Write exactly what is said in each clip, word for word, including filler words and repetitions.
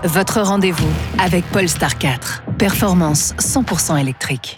Votre rendez-vous avec Polestar quatre. Performance cent pour cent électrique.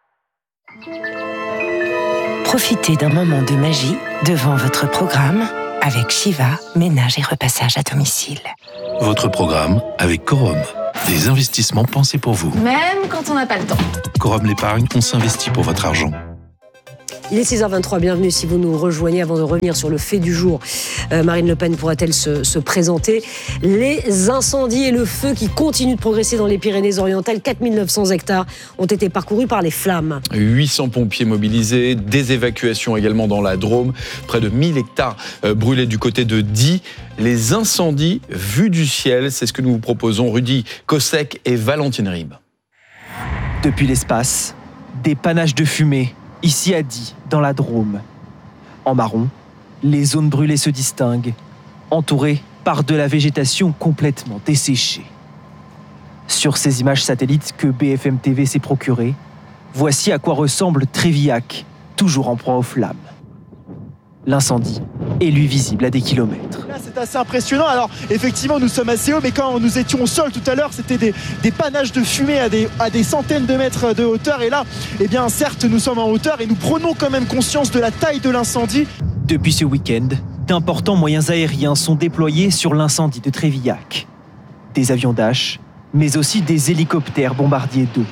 Profitez d'un moment de magie devant votre programme avec Shiva, ménage et repassage à domicile. Votre programme avec Corum. Des investissements pensés pour vous. Même quand on n'a pas le temps. Corum l'épargne, on s'investit pour votre argent. Il est six heures vingt-trois, bienvenue si vous nous rejoignez. Avant de revenir sur le fait du jour, euh, Marine Le Pen pourra-t-elle se, se présenter? Les incendies et le feu qui continuent de progresser dans les Pyrénées-Orientales. quatre mille neuf cents hectares ont été parcourus par les flammes. huit cents pompiers mobilisés, des évacuations également dans la Drôme. Près de mille hectares euh, brûlés du côté de Die. Les incendies vus du ciel, c'est ce que nous vous proposons. Rudy Kossek et Valentine Ribes. Depuis l'espace, des panaches de fumée. Ici à Die, dans la Drôme. En marron, les zones brûlées se distinguent, entourées par de la végétation complètement desséchée. Sur ces images satellites que B F M T V s'est procurées, voici à quoi ressemble Trévillac, toujours en proie aux flammes. L'incendie est lui visible à des kilomètres. Là, c'est assez impressionnant. Alors, effectivement, nous sommes assez hauts, mais quand nous étions au sol tout à l'heure, c'était des, des panaches de fumée à des, à des centaines de mètres de hauteur. Et là, eh bien, certes, nous sommes en hauteur et nous prenons quand même conscience de la taille de l'incendie. Depuis ce week-end, d'importants moyens aériens sont déployés sur l'incendie de Trévillac. Des avions Dash, mais aussi des hélicoptères bombardiers d'eau.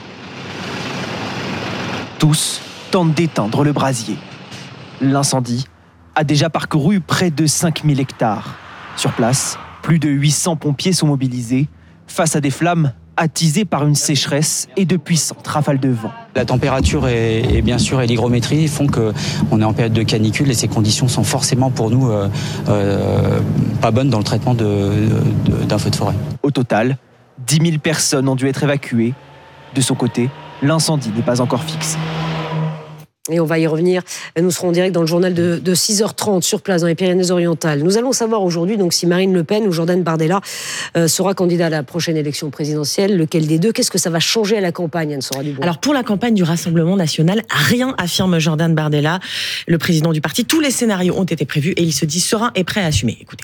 Tous tentent d'éteindre le brasier. L'incendie a déjà parcouru près de cinq mille hectares. Sur place, plus de huit cents pompiers sont mobilisés face à des flammes attisées par une sécheresse et de puissantes rafales de vent. La température et, et bien sûr et l'hygrométrie font qu'on est en période de canicule et ces conditions sont forcément pour nous euh, euh, pas bonnes dans le traitement de, de, d'un feu de forêt. Au total, dix mille personnes ont dû être évacuées. De son côté, l'incendie n'est pas encore fixé. Et on va y revenir. Nous serons en direct dans le journal de, de six heures trente sur place dans les Pyrénées-Orientales. Nous allons savoir aujourd'hui donc, si Marine Le Pen ou Jordan Bardella euh, sera candidat à la prochaine élection présidentielle. Lequel des deux? Qu'est-ce que ça va changer à la campagne, Anne-Sora Dubois? Alors pour la campagne du Rassemblement National, rien, affirme Jordan Bardella, le président du parti. Tous les scénarios ont été prévus et il se dit serein et prêt à assumer. Écoutez.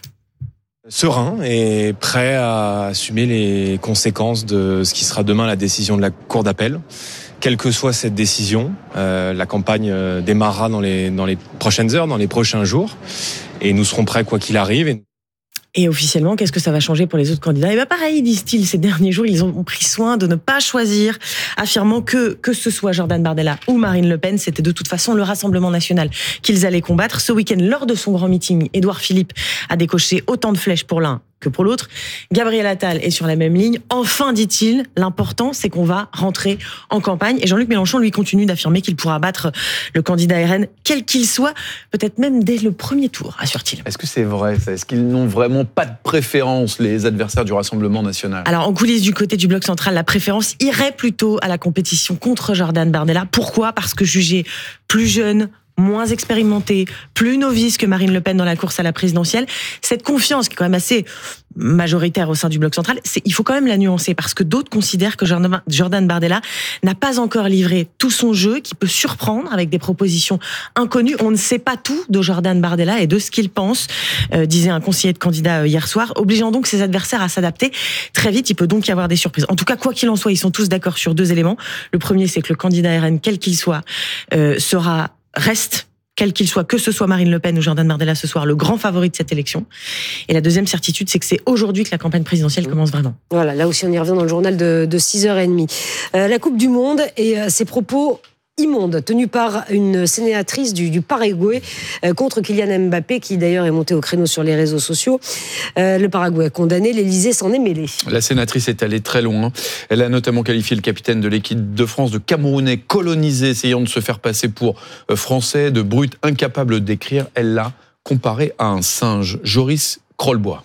Serein et prêt à assumer les conséquences de ce qui sera demain la décision de la Cour d'appel. Quelle que soit cette décision, euh, la campagne démarrera dans les, dans les prochaines heures, dans les prochains jours. Et nous serons prêts quoi qu'il arrive. Et... Et officiellement, qu'est-ce que ça va changer pour les autres candidats? Et bien pareil, disent-ils, ces derniers jours, ils ont pris soin de ne pas choisir, affirmant que, que ce soit Jordan Bardella ou Marine Le Pen, c'était de toute façon le Rassemblement National qu'ils allaient combattre. Ce week-end, lors de son grand meeting, Édouard Philippe a décoché autant de flèches pour l'un que pour l'autre. Gabriel Attal est sur la même ligne. Enfin, dit-il, l'important, c'est qu'on va rentrer en campagne. Et Jean-Luc Mélenchon, lui, continue d'affirmer qu'il pourra battre le candidat R N, quel qu'il soit, peut-être même dès le premier tour, assure-t-il. Est-ce que c'est vrai, ça? Est-ce qu'ils n'ont vraiment pas de préférence, les adversaires du Rassemblement National? Alors, en coulisses du côté du Bloc central, la préférence irait plutôt à la compétition contre Jordan Bardella. Pourquoi? Parce que jugé plus jeune, moins expérimenté, plus novice que Marine Le Pen dans la course à la présidentielle. Cette confiance qui est quand même assez majoritaire au sein du Bloc central, c'est, il faut quand même la nuancer parce que d'autres considèrent que Jordan Bardella n'a pas encore livré tout son jeu, qui peut surprendre avec des propositions inconnues. On ne sait pas tout de Jordan Bardella et de ce qu'il pense, euh, disait un conseiller de candidat hier soir, obligeant donc ses adversaires à s'adapter. Très vite, il peut donc y avoir des surprises. En tout cas, quoi qu'il en soit, ils sont tous d'accord sur deux éléments. Le premier, c'est que le candidat R N, quel qu'il soit, euh, sera reste, quel qu'il soit, que ce soit Marine Le Pen ou Jordan Bardella ce soir, le grand favori de cette élection. Et la deuxième certitude, c'est que c'est aujourd'hui que la campagne présidentielle commence vraiment. Voilà, là aussi on y revient dans le journal de, de six heures trente. Euh, la Coupe du Monde et euh, ses propos immonde, tenu par une sénatrice du, du Paraguay euh, contre Kylian Mbappé, qui d'ailleurs est monté au créneau sur les réseaux sociaux. Euh, le Paraguay a condamné, l'Élysée s'en est mêlé. La sénatrice est allée très loin. Elle a notamment qualifié le capitaine de l'équipe de France de Camerounais colonisé, essayant de se faire passer pour Français, de brut incapable d'écrire. Elle l'a comparé à un singe. Joris Krollbois.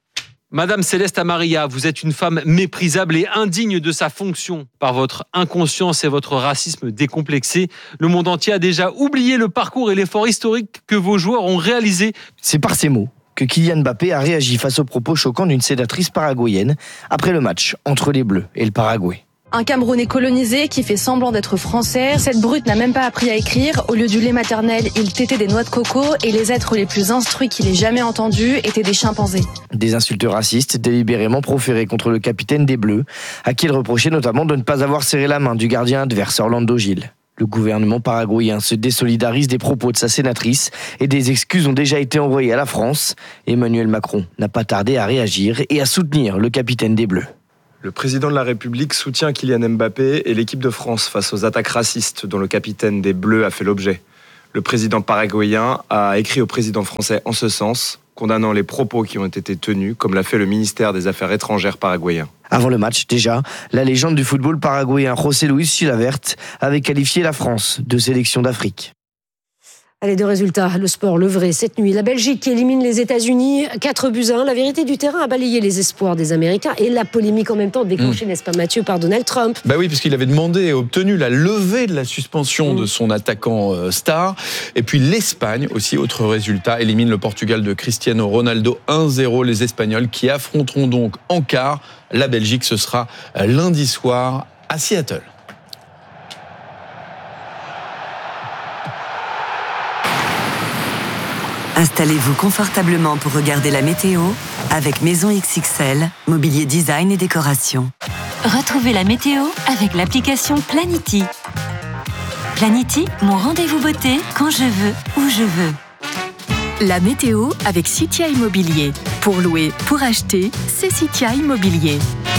Madame Céleste Amaria, vous êtes une femme méprisable et indigne de sa fonction. Par votre inconscience et votre racisme décomplexé, le monde entier a déjà oublié le parcours et l'effort historique que vos joueurs ont réalisé. C'est par ces mots que Kylian Mbappé a réagi face aux propos choquants d'une sénatrice paraguayenne après le match entre les Bleus et le Paraguay. Un Camerounais colonisé qui fait semblant d'être français. Cette brute n'a même pas appris à écrire. Au lieu du lait maternel, il tétait des noix de coco et les êtres les plus instruits qu'il ait jamais entendus étaient des chimpanzés. Des insultes racistes délibérément proférées contre le capitaine des Bleus, à qui il reprochait notamment de ne pas avoir serré la main du gardien adverse Orlando Gil. Le gouvernement paraguayen se désolidarise des propos de sa sénatrice et des excuses ont déjà été envoyées à la France. Emmanuel Macron n'a pas tardé à réagir et à soutenir le capitaine des Bleus. Le président de la République soutient Kylian Mbappé et l'équipe de France face aux attaques racistes dont le capitaine des Bleus a fait l'objet. Le président paraguayen a écrit au président français en ce sens, condamnant les propos qui ont été tenus, comme l'a fait le ministère des Affaires étrangères paraguayen. Avant le match, déjà, la légende du football paraguayen José Luis Chilavert avait qualifié la France de sélection d'Afrique. Allez, deux résultats. Le sport, le vrai, cette nuit. La Belgique qui élimine les États-Unis, quatre buts à un. La vérité du terrain a balayé les espoirs des Américains et la polémique en même temps déclenchée, mmh. n'est-ce pas Mathieu, par Donald Trump. Bah oui, puisqu'il avait demandé et obtenu la levée de la suspension mmh. de son attaquant euh, star. Et puis l'Espagne, aussi, autre résultat, élimine le Portugal de Cristiano Ronaldo un zéro. Les Espagnols qui affronteront donc en quart la Belgique. Ce sera lundi soir à Seattle. Installez-vous confortablement pour regarder la météo avec Maison X X L, mobilier design et décoration. Retrouvez la météo avec l'application Planity. Planity, mon rendez-vous beauté quand je veux, où je veux. La météo avec Citia Immobilier. Pour louer, pour acheter, c'est Citia Immobilier.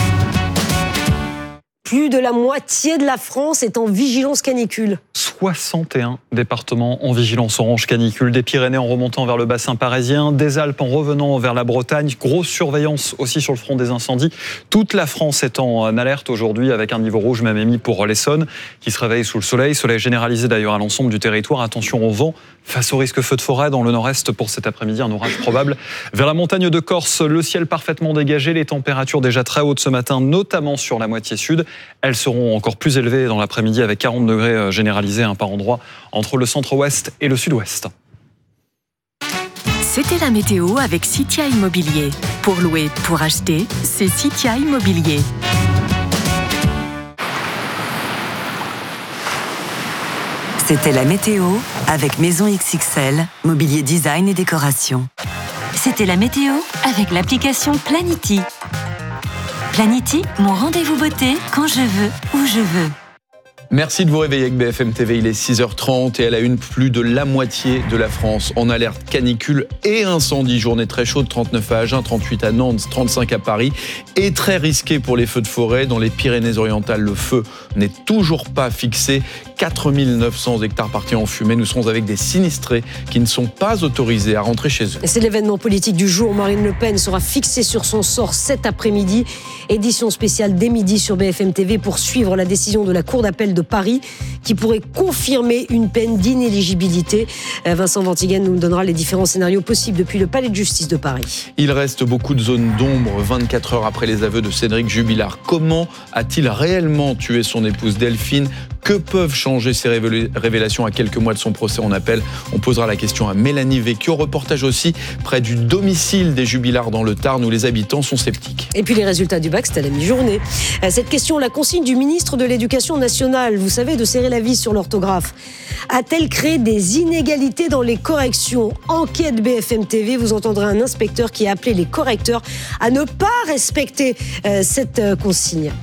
Plus de la moitié de la France est en vigilance canicule. soixante et un départements en vigilance orange canicule, des Pyrénées en remontant vers le bassin parisien, des Alpes en revenant vers la Bretagne, grosse surveillance aussi sur le front des incendies. Toute la France est en alerte aujourd'hui avec un niveau rouge même émis pour l'Essonne qui se réveille sous le soleil, soleil généralisé d'ailleurs à l'ensemble du territoire. Attention au vent, face au risque feu de forêt dans le nord-est pour cet après-midi, un orage probable. Vers la montagne de Corse, le ciel parfaitement dégagé, les températures déjà très hautes ce matin, notamment sur la moitié sud. Elles seront encore plus élevées dans l'après-midi avec quarante degrés généralisés par endroit entre le centre-ouest et le sud-ouest. C'était la météo avec Citia Immobilier. Pour louer, pour acheter, c'est Citia Immobilier. C'était la météo avec Maison X X L, mobilier design et décoration. C'était la météo avec l'application Planity. Planity, mon rendez-vous beauté quand je veux, où je veux. Merci de vous réveiller avec B F M T V, il est six heures trente et à la une, plus de la moitié de la France en alerte canicule et incendie. Journée très chaude, trente-neuf à Agen, trente-huit à Nantes, trente-cinq à Paris et très risqué pour les feux de forêt. Dans les Pyrénées-Orientales, le feu n'est toujours pas fixé. quatre mille neuf cents hectares partis en fumée. Nous serons avec des sinistrés qui ne sont pas autorisés à rentrer chez eux. Et c'est l'événement politique du jour. Marine Le Pen sera fixée sur son sort cet après-midi. Édition spéciale dès midi sur B F M T V pour suivre la décision de la Cour d'appel de Paris qui pourrait confirmer une peine d'inéligibilité. Vincent Ventiguen nous donnera les différents scénarios possibles depuis le palais de justice de Paris. Il reste beaucoup de zones d'ombre vingt-quatre heures après les aveux de Cédric Jubilard. Comment a-t-il réellement tué son épouse Delphine ? Que peuvent changer ces révélations à quelques mois de son procès en appel ? On posera la question à Mélanie Vecchio. Reportage aussi près du domicile des Jubilard dans le Tarn où les habitants sont sceptiques. Et puis les résultats du bac, c'est à la mi-journée. Cette question, la consigne du ministre de l'Éducation nationale, vous savez, de serrer la vis sur l'orthographe, a-t-elle créé des inégalités dans les corrections ? Enquête B F M T V, vous entendrez un inspecteur qui a appelé les correcteurs à ne pas respecter euh, cette euh, consigne.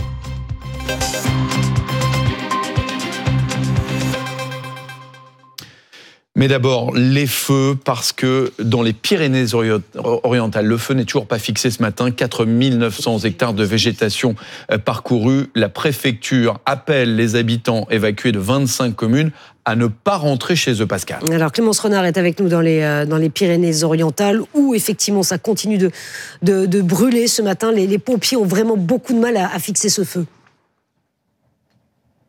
Mais d'abord, les feux, parce que dans les Pyrénées-Orientales, le feu n'est toujours pas fixé ce matin. quatre mille neuf cents hectares de végétation parcourus. La préfecture appelle les habitants évacués de vingt-cinq communes à ne pas rentrer chez eux, Pascal. Alors Clémence Renard est avec nous dans les, euh, dans les Pyrénées-Orientales où effectivement ça continue de, de, de brûler ce matin. Les, les pompiers ont vraiment beaucoup de mal à, à fixer ce feu.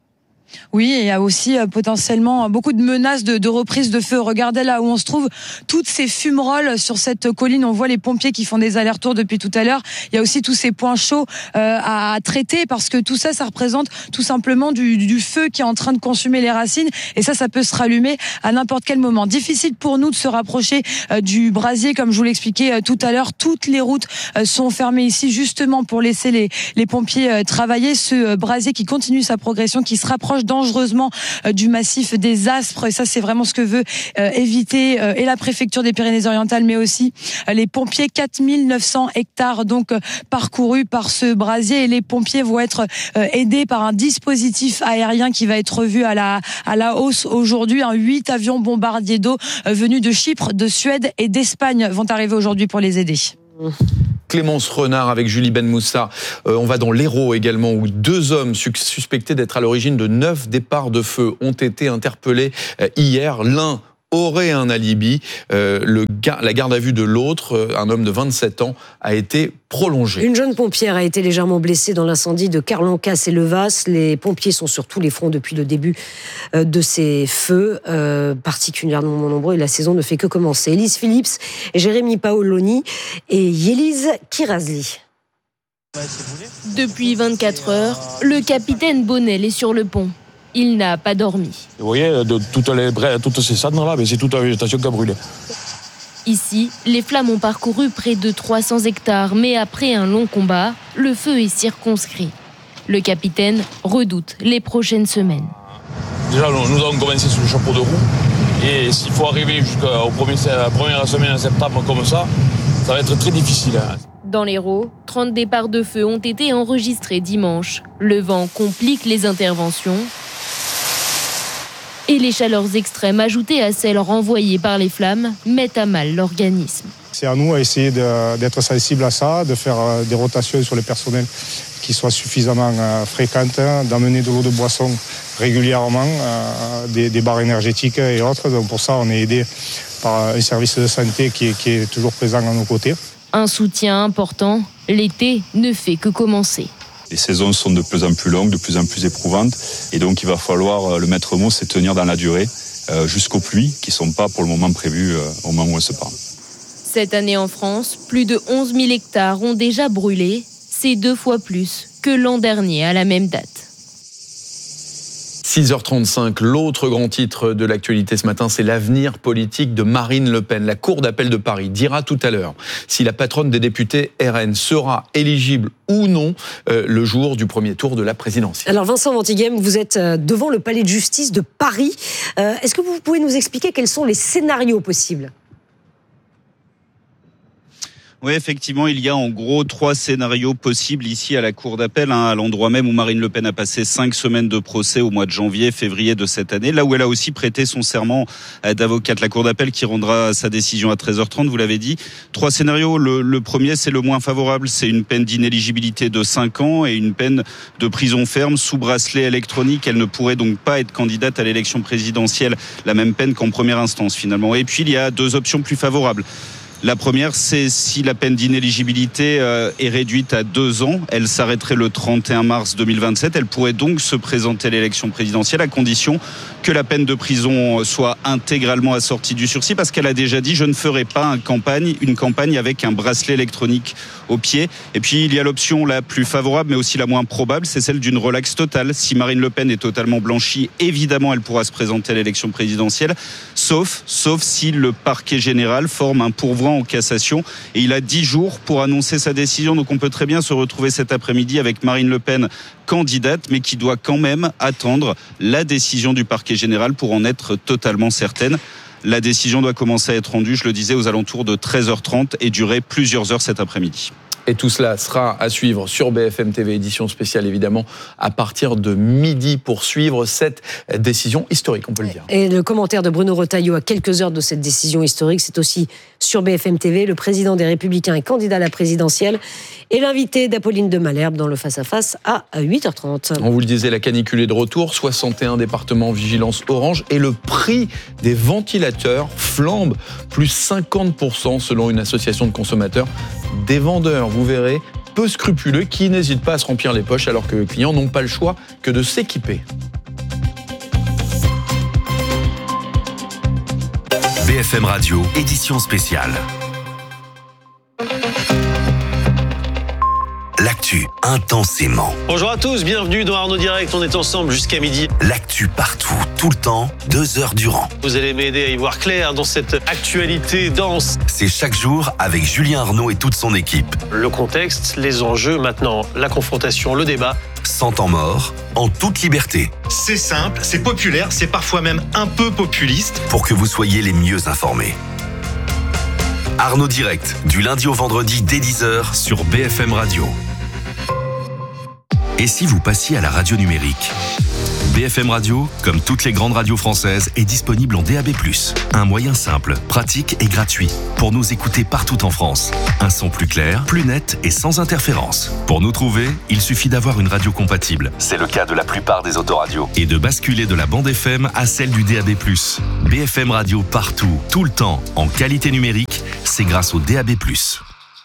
Oui, et il y a aussi euh, potentiellement beaucoup de menaces de, de reprise de feu. Regardez là où on se trouve, toutes ces fumerolles sur cette colline. On voit les pompiers qui font des allers-retours depuis tout à l'heure. Il y a aussi tous ces points chauds euh, à, à traiter parce que tout ça, ça représente tout simplement du, du feu qui est en train de consumer les racines. Et ça, ça peut se rallumer à n'importe quel moment. Difficile pour nous de se rapprocher euh, du brasier, comme je vous l'expliquais euh, tout à l'heure. Toutes les routes euh, sont fermées ici justement pour laisser les, les pompiers euh, travailler. Ce euh, brasier qui continue sa progression, qui se rapproche dangereusement euh, du massif des Aspres. Et ça, c'est vraiment ce que veut euh, éviter euh, et la préfecture des Pyrénées-Orientales, mais aussi euh, les pompiers. quatre mille neuf cents hectares donc euh, parcourus par ce brasier. Et les pompiers vont être euh, aidés par un dispositif aérien qui va être revu à la, à la hausse aujourd'hui. Hein, huit avions bombardiers d'eau euh, venus de Chypre, de Suède et d'Espagne vont arriver aujourd'hui pour les aider. Clémence Renard avec Julie Benmoussa. Euh, on va dans l'Hérault également, où deux hommes suspectés d'être à l'origine de neuf départs de feu ont été interpellés euh, hier. L'un aurait un alibi. Euh, le ga- la garde à vue de l'autre, euh, un homme de vingt-sept ans, a été prolongée. Une jeune pompière a été légèrement blessée dans l'incendie de Carlancas et Levas. Les pompiers sont sur tous les fronts depuis le début euh, de ces feux, euh, particulièrement nombreux, et la saison ne fait que commencer. Élise Phillips, Jérémy Paoloni et Yélise Kirazli. Depuis vingt-quatre heures, le capitaine Bonnel est sur le pont. Il n'a pas dormi. Vous voyez, de toutes, les, toutes ces cendres-là, c'est toute la végétation qui a brûlé. Ici, les flammes ont parcouru près de trois cents hectares, mais après un long combat, le feu est circonscrit. Le capitaine redoute les prochaines semaines. Déjà, nous avons commencé sous le chapeau de roue, et s'il faut arriver jusqu'à la première semaine de septembre comme ça, ça va être très difficile. Dans l'Hérault, trente départs de feu ont été enregistrés dimanche. Le vent complique les interventions. Et les chaleurs extrêmes ajoutées à celles renvoyées par les flammes mettent à mal l'organisme. C'est à nous à essayer de, d'être sensibles à ça, de faire des rotations sur les personnels qui soient suffisamment fréquentes, d'amener de l'eau de boisson régulièrement, des, des barres énergétiques et autres. Donc pour ça, on est aidé par un service de santé qui est, qui est toujours présent à nos côtés. Un soutien important, l'été ne fait que commencer. Les saisons sont de plus en plus longues, de plus en plus éprouvantes. Et donc, il va falloir, le maître mot, c'est tenir dans la durée euh, jusqu'aux pluies qui ne sont pas pour le moment prévues euh, au moment où elles se parlent. Cette année en France, plus de onze mille hectares ont déjà brûlé. C'est deux fois plus que l'an dernier à la même date. six heures trente-cinq, l'autre grand titre de l'actualité ce matin, c'est l'avenir politique de Marine Le Pen. La Cour d'appel de Paris dira tout à l'heure si la patronne des députés R N sera éligible ou non euh, le jour du premier tour de la présidentielle. Alors Vincent Ventighem, vous êtes devant le palais de justice de Paris. Euh, est-ce que vous pouvez nous expliquer quels sont les scénarios possibles ? Oui, effectivement, il y a en gros trois scénarios possibles ici à la Cour d'appel, hein, à l'endroit même où Marine Le Pen a passé cinq semaines de procès au mois de janvier, février de cette année, là où elle a aussi prêté son serment d'avocate. La Cour d'appel qui rendra sa décision à treize heures trente, vous l'avez dit. Trois scénarios. Le, le premier, c'est le moins favorable. C'est une peine d'inéligibilité de cinq ans et une peine de prison ferme sous bracelet électronique. Elle ne pourrait donc pas être candidate à l'élection présidentielle. La même peine qu'en première instance, finalement. Et puis, il y a deux options plus favorables. La première, c'est si la peine d'inéligibilité est réduite à deux ans, elle s'arrêterait le trente et un mars deux mille vingt-sept. Elle pourrait donc se présenter à l'élection présidentielle à condition que la peine de prison soit intégralement assortie du sursis, parce qu'elle a déjà dit « je ne ferai pas une campagne, une campagne avec un bracelet électronique au pied ». Et puis il y a l'option la plus favorable, mais aussi la moins probable, c'est celle d'une relaxe totale. Si Marine Le Pen est totalement blanchie, évidemment elle pourra se présenter à l'élection présidentielle, sauf, sauf si le parquet général forme un pourvoi en cassation, et il a dix jours pour annoncer sa décision. Donc on peut très bien se retrouver cet après-midi avec Marine Le Pen candidate, mais qui doit quand même attendre la décision du parquet général pour en être totalement certaine. La décision doit commencer à être rendue, je le disais, aux alentours de treize heures trente et durer plusieurs heures cet après-midi. Et tout cela sera à suivre sur B F M T V, édition spéciale évidemment, à partir de midi pour suivre cette décision historique, on peut le dire. Et le commentaire de Bruno Retailleau à quelques heures de cette décision historique, c'est aussi sur B F M T V, le président des Républicains est candidat à la présidentielle et l'invité d'Apolline de Malherbe dans le face-à-face à huit heures trente. On vous le disait, la canicule est de retour, soixante et un départements en vigilance orange et le prix des ventilateurs flambe, plus cinquante pour cent selon une association de consommateurs. Des vendeurs, vous verrez, peu scrupuleux qui n'hésitent pas à se remplir les poches alors que les clients n'ont pas le choix que de s'équiper. B F M Radio, édition spéciale. L'actu intensément. Bonjour à tous, bienvenue dans Arnaud Direct, on est ensemble jusqu'à midi. L'actu partout, tout le temps, deux heures durant. Vous allez m'aider à y voir clair dans cette actualité dense. C'est chaque jour avec Julien Arnaud et toute son équipe. Le contexte, les enjeux, maintenant la confrontation, le débat. Sans temps mort, en toute liberté. C'est simple, c'est populaire, c'est parfois même un peu populiste. Pour que vous soyez les mieux informés. Arnaud Direct, du lundi au vendredi dès dix heures sur B F M Radio. Et si vous passiez à la radio numérique ? B F M Radio, comme toutes les grandes radios françaises, est disponible en D A B plus. Un moyen simple, pratique et gratuit pour nous écouter partout en France. Un son plus clair, plus net et sans interférence. Pour nous trouver, il suffit d'avoir une radio compatible. C'est le cas de la plupart des autoradios. Et de basculer de la bande F M à celle du D A B plus. B F M Radio partout, tout le temps, en qualité numérique, c'est grâce au D A B plus.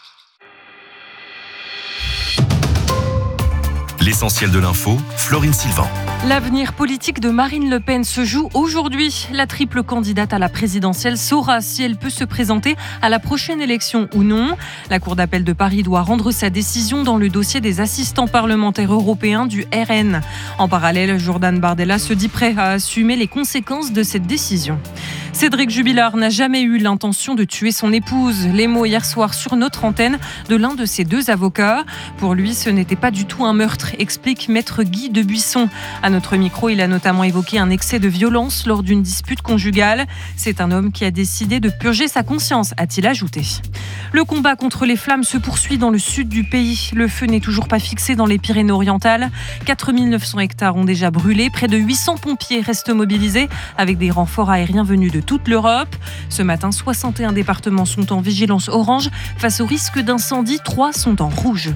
L'essentiel de l'info, Florine Sylvain. L'avenir politique de Marine Le Pen se joue aujourd'hui. La triple candidate à la présidentielle saura si elle peut se présenter à la prochaine élection ou non. La Cour d'appel de Paris doit rendre sa décision dans le dossier des assistants parlementaires européens du R N. En parallèle, Jordan Bardella se dit prêt à assumer les conséquences de cette décision. Cédric Jubilard n'a jamais eu l'intention de tuer son épouse. Les mots hier soir sur notre antenne de l'un de ses deux avocats. Pour lui, ce n'était pas du tout un meurtre, explique maître Guy Debuisson. À notre micro, il a notamment évoqué un excès de violence lors d'une dispute conjugale. C'est un homme qui a décidé de purger sa conscience, a-t-il ajouté. Le combat contre les flammes se poursuit dans le sud du pays. Le feu n'est toujours pas fixé dans les Pyrénées-Orientales. quatre mille neuf cents hectares ont déjà brûlé. Près de huit cents pompiers restent mobilisés avec des renforts aériens venus de toute l'Europe. Ce matin, soixante et un départements sont en vigilance orange. Face au risque d'incendie, trois sont en rouge.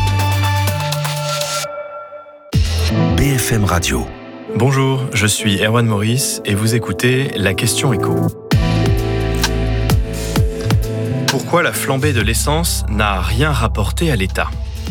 B F M Radio. Bonjour, je suis Erwan Maurice et vous écoutez La Question Éco. Pourquoi la flambée de l'essence n'a rien rapporté à l'État ?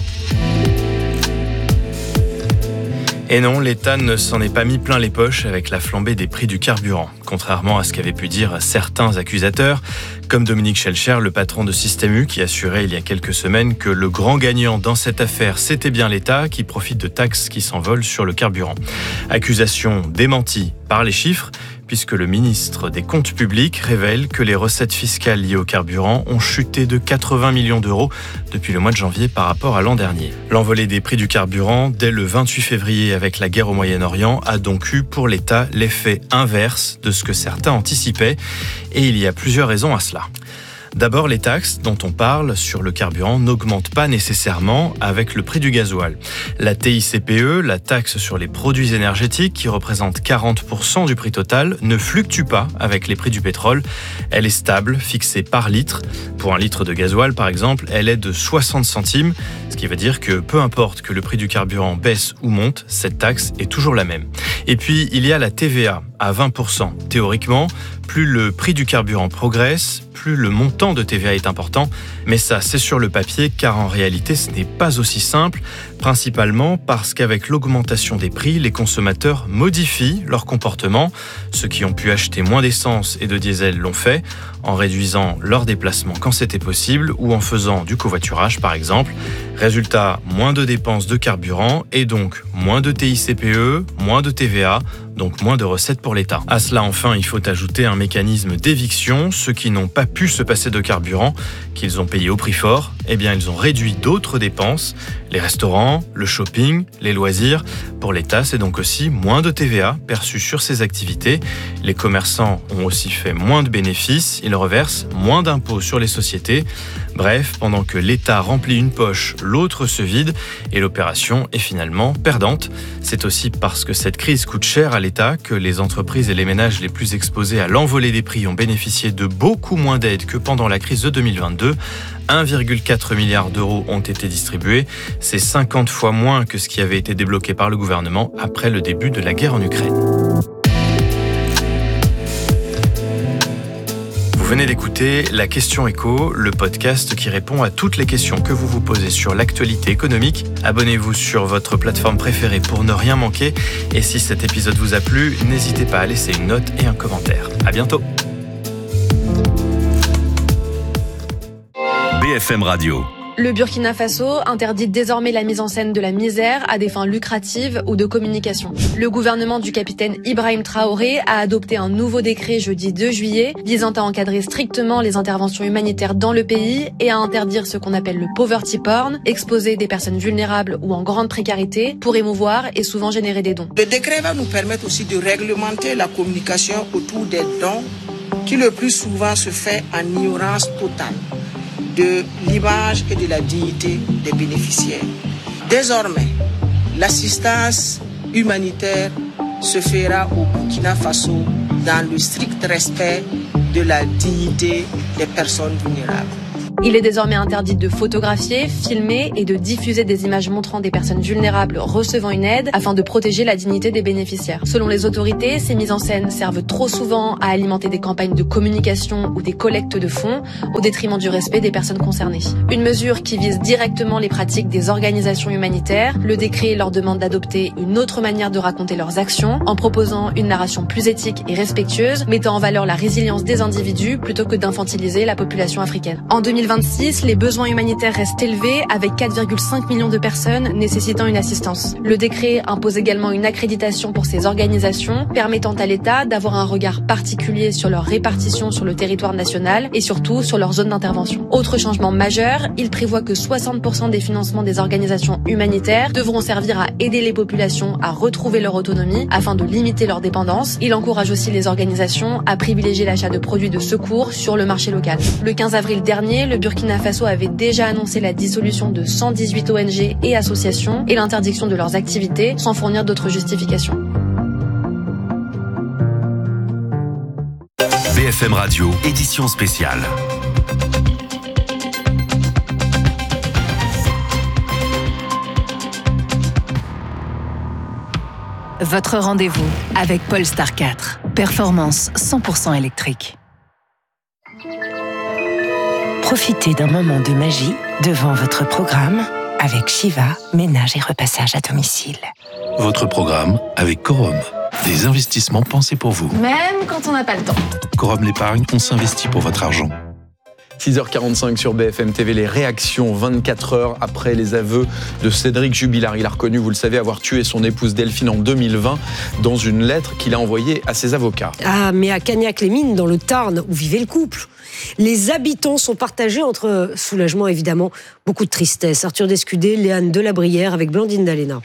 Et non, l'État ne s'en est pas mis plein les poches avec la flambée des prix du carburant. Contrairement à ce qu'avaient pu dire certains accusateurs, comme Dominique Schelcher, le patron de Système U, qui assurait il y a quelques semaines que le grand gagnant dans cette affaire, c'était bien l'État qui profite de taxes qui s'envolent sur le carburant. Accusation démentie par les chiffres, puisque le ministre des Comptes publics révèle que les recettes fiscales liées au carburant ont chuté de quatre-vingts millions d'euros depuis le mois de janvier par rapport à l'an dernier. L'envolée des prix du carburant dès le vingt-huit février avec la guerre au Moyen-Orient a donc eu pour l'État l'effet inverse de ce que certains anticipaient, et il y a plusieurs raisons à cela. D'abord, les taxes dont on parle sur le carburant n'augmentent pas nécessairement avec le prix du gasoil. La T I C P E, la taxe sur les produits énergétiques, qui représente quarante pour cent du prix total, ne fluctue pas avec les prix du pétrole. Elle est stable, fixée par litre. Pour un litre de gasoil, par exemple, elle est de soixante centimes, ce qui veut dire que peu importe que le prix du carburant baisse ou monte, cette taxe est toujours la même. Et puis, il y a la T V A à vingt pour cent. Théoriquement, plus le prix du carburant progresse, plus le montant de T V A est important. Mais ça, c'est sur le papier, car en réalité, ce n'est pas aussi simple, principalement parce qu'avec l'augmentation des prix, les consommateurs modifient leur comportement. Ceux qui ont pu acheter moins d'essence et de diesel l'ont fait, en réduisant leurs déplacements quand c'était possible ou en faisant du covoiturage, par exemple. Résultat, moins de dépenses de carburant et donc moins de T I C P E, moins de T V A, donc moins de recettes pour l'État. À cela, enfin, il faut ajouter un mécanisme d'éviction. Ceux qui n'ont pas pu se passer de carburant, qu'ils ont payé au prix fort, eh bien, ils ont réduit d'autres dépenses, les restaurants, le shopping, les loisirs. Pour l'État, c'est donc aussi moins de T V A perçu sur ces activités. Les commerçants ont aussi fait moins de bénéfices, ils reversent moins d'impôts sur les sociétés. Bref, pendant que l'État remplit une poche, l'autre se vide et l'opération est finalement perdante. C'est aussi parce que cette crise coûte cher à l'État que les entreprises et les ménages les plus exposés à l'envolée des prix ont bénéficié de beaucoup moins d'aides que pendant la crise de deux mille vingt-deux. un virgule quatre milliard d'euros ont été distribués. C'est cinquante fois moins que ce qui avait été débloqué par le gouvernement après le début de la guerre en Ukraine. Vous venez d'écouter La Question Éco, le podcast qui répond à toutes les questions que vous vous posez sur l'actualité économique. Abonnez-vous sur votre plateforme préférée pour ne rien manquer. Et si cet épisode vous a plu, n'hésitez pas à laisser une note et un commentaire. À bientôt. B F M Radio. Le Burkina Faso interdit désormais la mise en scène de la misère à des fins lucratives ou de communication. Le gouvernement du capitaine Ibrahim Traoré a adopté un nouveau décret jeudi deux juillet visant à encadrer strictement les interventions humanitaires dans le pays et à interdire ce qu'on appelle le poverty porn, exposer des personnes vulnérables ou en grande précarité pour émouvoir et souvent générer des dons. Le décret va nous permettre aussi de réglementer la communication autour des dons qui le plus souvent se fait en ignorance totale de l'image et de la dignité des bénéficiaires. Désormais, l'assistance humanitaire se fera au Burkina Faso dans le strict respect de la dignité des personnes vulnérables. Il est désormais interdit de photographier, filmer et de diffuser des images montrant des personnes vulnérables recevant une aide afin de protéger la dignité des bénéficiaires. Selon les autorités, ces mises en scène servent trop souvent à alimenter des campagnes de communication ou des collectes de fonds au détriment du respect des personnes concernées. Une mesure qui vise directement les pratiques des organisations humanitaires. Le décret leur demande d'adopter une autre manière de raconter leurs actions en proposant une narration plus éthique et respectueuse, mettant en valeur la résilience des individus plutôt que d'infantiliser la population africaine. En deux mille vingt-six, les besoins humanitaires restent élevés avec quatre virgule cinq millions de personnes nécessitant une assistance. Le décret impose également une accréditation pour ces organisations, permettant à l'État d'avoir un regard particulier sur leur répartition sur le territoire national et surtout sur leur zone d'intervention. Autre changement majeur, il prévoit que soixante pour cent des financements des organisations humanitaires devront servir à aider les populations à retrouver leur autonomie afin de limiter leur dépendance. Il encourage aussi les organisations à privilégier l'achat de produits de secours sur le marché local. Le quinze avril dernier, le Burkina Faso avait déjà annoncé la dissolution de cent dix-huit O N G et associations et l'interdiction de leurs activités sans fournir d'autres justifications. B F M Radio, édition spéciale. Votre rendez-vous avec Polestar quatre. Performance cent pour cent électrique. Profitez d'un moment de magie devant votre programme avec Shiva, ménage et repassage à domicile. Votre programme avec Corum. Des investissements pensés pour vous. Même quand on n'a pas le temps. Corum l'épargne, on s'investit pour votre argent. six heures quarante-cinq sur B F M T V, les réactions vingt-quatre heures après les aveux de Cédric Jubilard. Il a reconnu, vous le savez, avoir tué son épouse Delphine en deux mille vingt dans une lettre qu'il a envoyée à ses avocats. Ah, mais à Cagnac-les-Mines, dans le Tarn, où vivait le couple, les habitants sont partagés entre soulagement, évidemment, beaucoup de tristesse. Arthur Descudé, Léane Delabrière avec Blandine Dalena.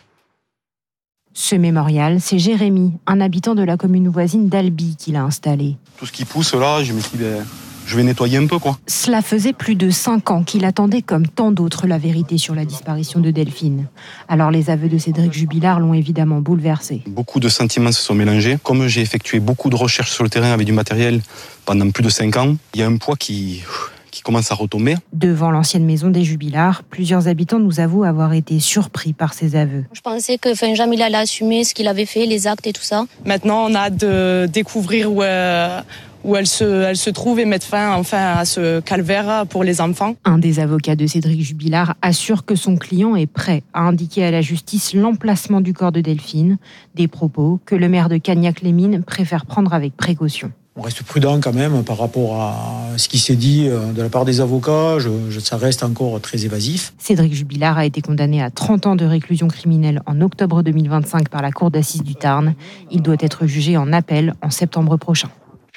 Ce mémorial, c'est Jérémy, un habitant de la commune voisine d'Albi, qui l'a installé. Tout ce qui pousse là, je me suis dit, ben, je vais nettoyer un peu, quoi. Cela faisait plus de cinq ans qu'il attendait, comme tant d'autres, la vérité sur la disparition de Delphine. Alors les aveux de Cédric Jubilard l'ont évidemment bouleversé. Beaucoup de sentiments se sont mélangés. Comme j'ai effectué beaucoup de recherches sur le terrain avec du matériel pendant plus de cinq ans, il y a un poids qui... qui commence à retomber. Devant l'ancienne maison des Jubilards, plusieurs habitants nous avouent avoir été surpris par ces aveux. Je pensais que enfin, jamais il allait assumer ce qu'il avait fait, les actes et tout ça. Maintenant, on a hâte de découvrir où, euh, où elle, se, elle se trouve et mettre fin enfin, à ce calvaire pour les enfants. Un des avocats de Cédric Jubilard assure que son client est prêt à indiquer à la justice l'emplacement du corps de Delphine, des propos que le maire de Cagnac-les-Mines préfère prendre avec précaution. On reste prudent quand même par rapport à ce qui s'est dit de la part des avocats. Je, je, ça reste encore très évasif. Cédric Jubilard a été condamné à trente ans de réclusion criminelle en octobre deux mille vingt-cinq par la cour d'assises du Tarn. Il doit être jugé en appel en septembre prochain.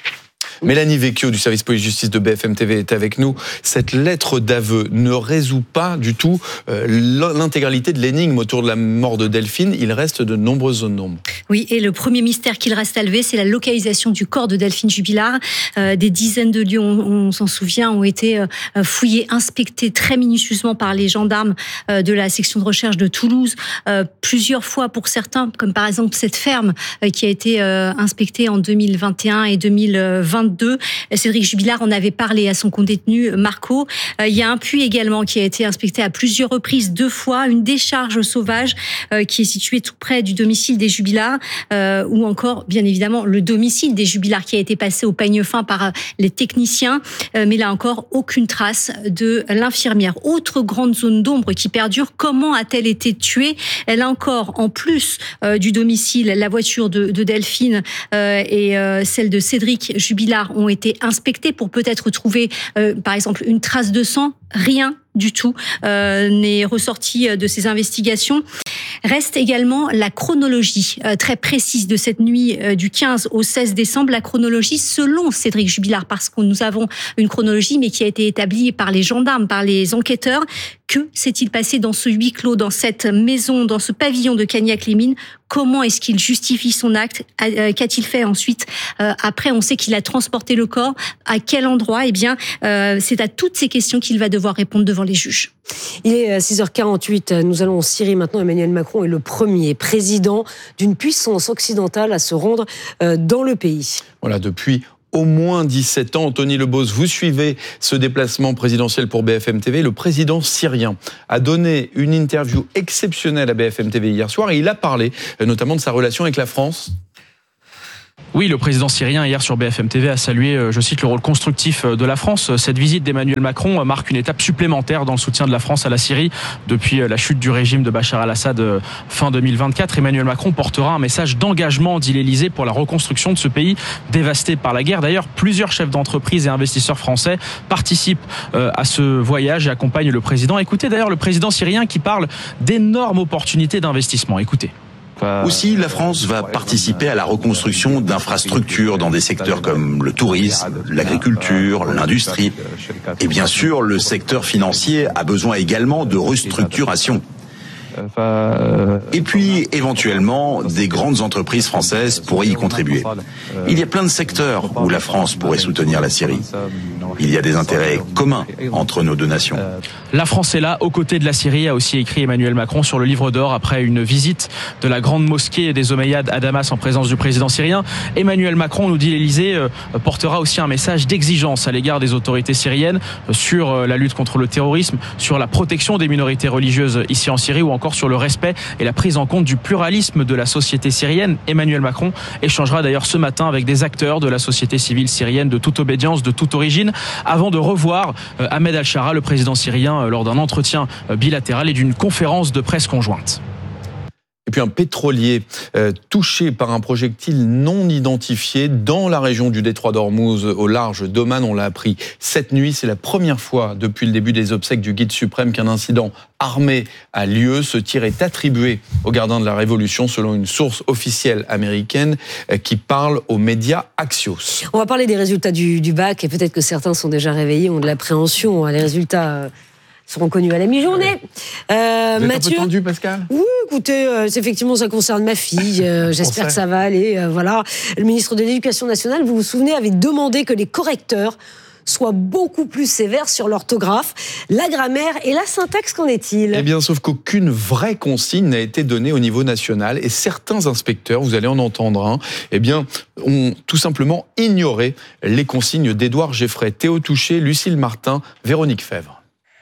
Mélanie Vecchio du service police-justice de B F M T V est avec nous. Cette lettre d'aveu ne résout pas du tout euh, l'intégralité de l'énigme autour de la mort de Delphine. Il reste de nombreuses zones d'ombre. Oui, et le premier mystère qu'il reste à lever, c'est la localisation du corps de Delphine Jubilard. Euh, des dizaines de lieux, on, on s'en souvient, ont été euh, fouillés, inspectés très minutieusement par les gendarmes euh, de la section de recherche de Toulouse. Euh, plusieurs fois pour certains, comme par exemple cette ferme euh, qui a été euh, inspectée en deux mille vingt et un et deux mille vingt-deux. Cédric Jubilard en avait parlé à son condétenu Marco. Euh, il y a un puits également qui a été inspecté à plusieurs reprises, deux fois, une décharge sauvage euh, qui est située tout près du domicile des Jubilard, euh, ou encore, bien évidemment, le domicile des Jubilard qui a été passé au peigne fin par euh, les techniciens. Euh, mais là encore, aucune trace de l'infirmière. Autre grande zone d'ombre qui perdure, comment a-t-elle été tuée? Elle a encore, en plus euh, du domicile, la voiture de, de Delphine euh, et euh, celle de Cédric Jubilard Jubilard ont été inspectés pour peut-être trouver, euh, par exemple, une trace de sang. Rien du tout euh, n'est ressorti de ces investigations. Reste également la chronologie euh, très précise de cette nuit euh, du quinze au seize décembre, la chronologie selon Cédric Jubilard, parce que nous avons une chronologie mais qui a été établie par les gendarmes, par les enquêteurs. Que s'est-il passé dans ce huis clos, dans cette maison, dans ce pavillon de Cagnac-les-Mines? Comment est-ce qu'il justifie son acte? Qu'a-t-il fait ensuite? euh, Après, on sait qu'il a transporté le corps. À quel endroit? Eh bien, euh, c'est à toutes ces questions qu'il va devoir répondre devant les juges. Il est six heures quarante-huit. Nous allons en Syrie maintenant. Emmanuel Macron est le premier président d'une puissance occidentale à se rendre dans le pays. Voilà, depuis au moins dix-sept ans. Anthony Lebos, vous suivez ce déplacement présidentiel pour B F M T V. Le président syrien a donné une interview exceptionnelle à B F M T V hier soir et il a parlé notamment de sa relation avec la France. Oui, le président syrien hier sur B F M T V a salué, je cite, le rôle constructif de la France. Cette visite d'Emmanuel Macron marque une étape supplémentaire dans le soutien de la France à la Syrie. Depuis la chute du régime de Bachar al-Assad fin deux mille vingt-quatre, Emmanuel Macron portera un message d'engagement, dit l'Élysée, pour la reconstruction de ce pays dévasté par la guerre. D'ailleurs, plusieurs chefs d'entreprise et investisseurs français participent à ce voyage et accompagnent le président. Écoutez d'ailleurs le président syrien qui parle d'énormes opportunités d'investissement. Écoutez. Aussi, la France va participer à la reconstruction d'infrastructures dans des secteurs comme le tourisme, l'agriculture, l'industrie. Et bien sûr, le secteur financier a besoin également de restructuration. Et puis, éventuellement, des grandes entreprises françaises pourraient y contribuer. Il y a plein de secteurs où la France pourrait soutenir la Syrie. Il y a des intérêts communs entre nos deux nations. La France est là, aux côtés de la Syrie, a aussi écrit Emmanuel Macron sur le livre d'or après une visite de la grande mosquée des Omeyyades à Damas en présence du président syrien. Emmanuel Macron, nous dit l'Élysée, portera aussi un message d'exigence à l'égard des autorités syriennes sur la lutte contre le terrorisme, sur la protection des minorités religieuses ici en Syrie ou encore sur le respect et la prise en compte du pluralisme de la société syrienne. Emmanuel Macron échangera d'ailleurs ce matin avec des acteurs de la société civile syrienne de toute obédience, de toute origine, avant de revoir Ahmed al-Shara, le président syrien, lors d'un entretien bilatéral et d'une conférence de presse conjointe. Et puis un pétrolier euh, touché par un projectile non identifié dans la région du détroit d'Ormuz au large d'Oman. On l'a appris cette nuit. C'est la première fois depuis le début des obsèques du guide suprême qu'un incident armé a lieu. Ce tir est attribué aux gardiens de la Révolution selon une source officielle américaine euh, qui parle aux médias Axios. On va parler des résultats du, du bac et peut-être que certains sont déjà réveillés, ont de l'appréhension. Les résultats Euh... seront connus à la mi-journée. Euh, Vous êtes Mathieu, un peu tendu, Pascal ? Oui, écoutez, euh, effectivement, ça concerne ma fille. Euh, j'espère que ça va aller. Euh, voilà. Le ministre de l'Éducation nationale, vous vous souvenez, avait demandé que les correcteurs soient beaucoup plus sévères sur l'orthographe, la grammaire et la syntaxe. Qu'en est-il ? Eh bien, sauf qu'aucune vraie consigne n'a été donnée au niveau national et certains inspecteurs, vous allez en entendre un, eh bien, ont tout simplement ignoré les consignes d'Édouard Geffray, Théo Touché, Lucille Martin, Véronique Fèvre.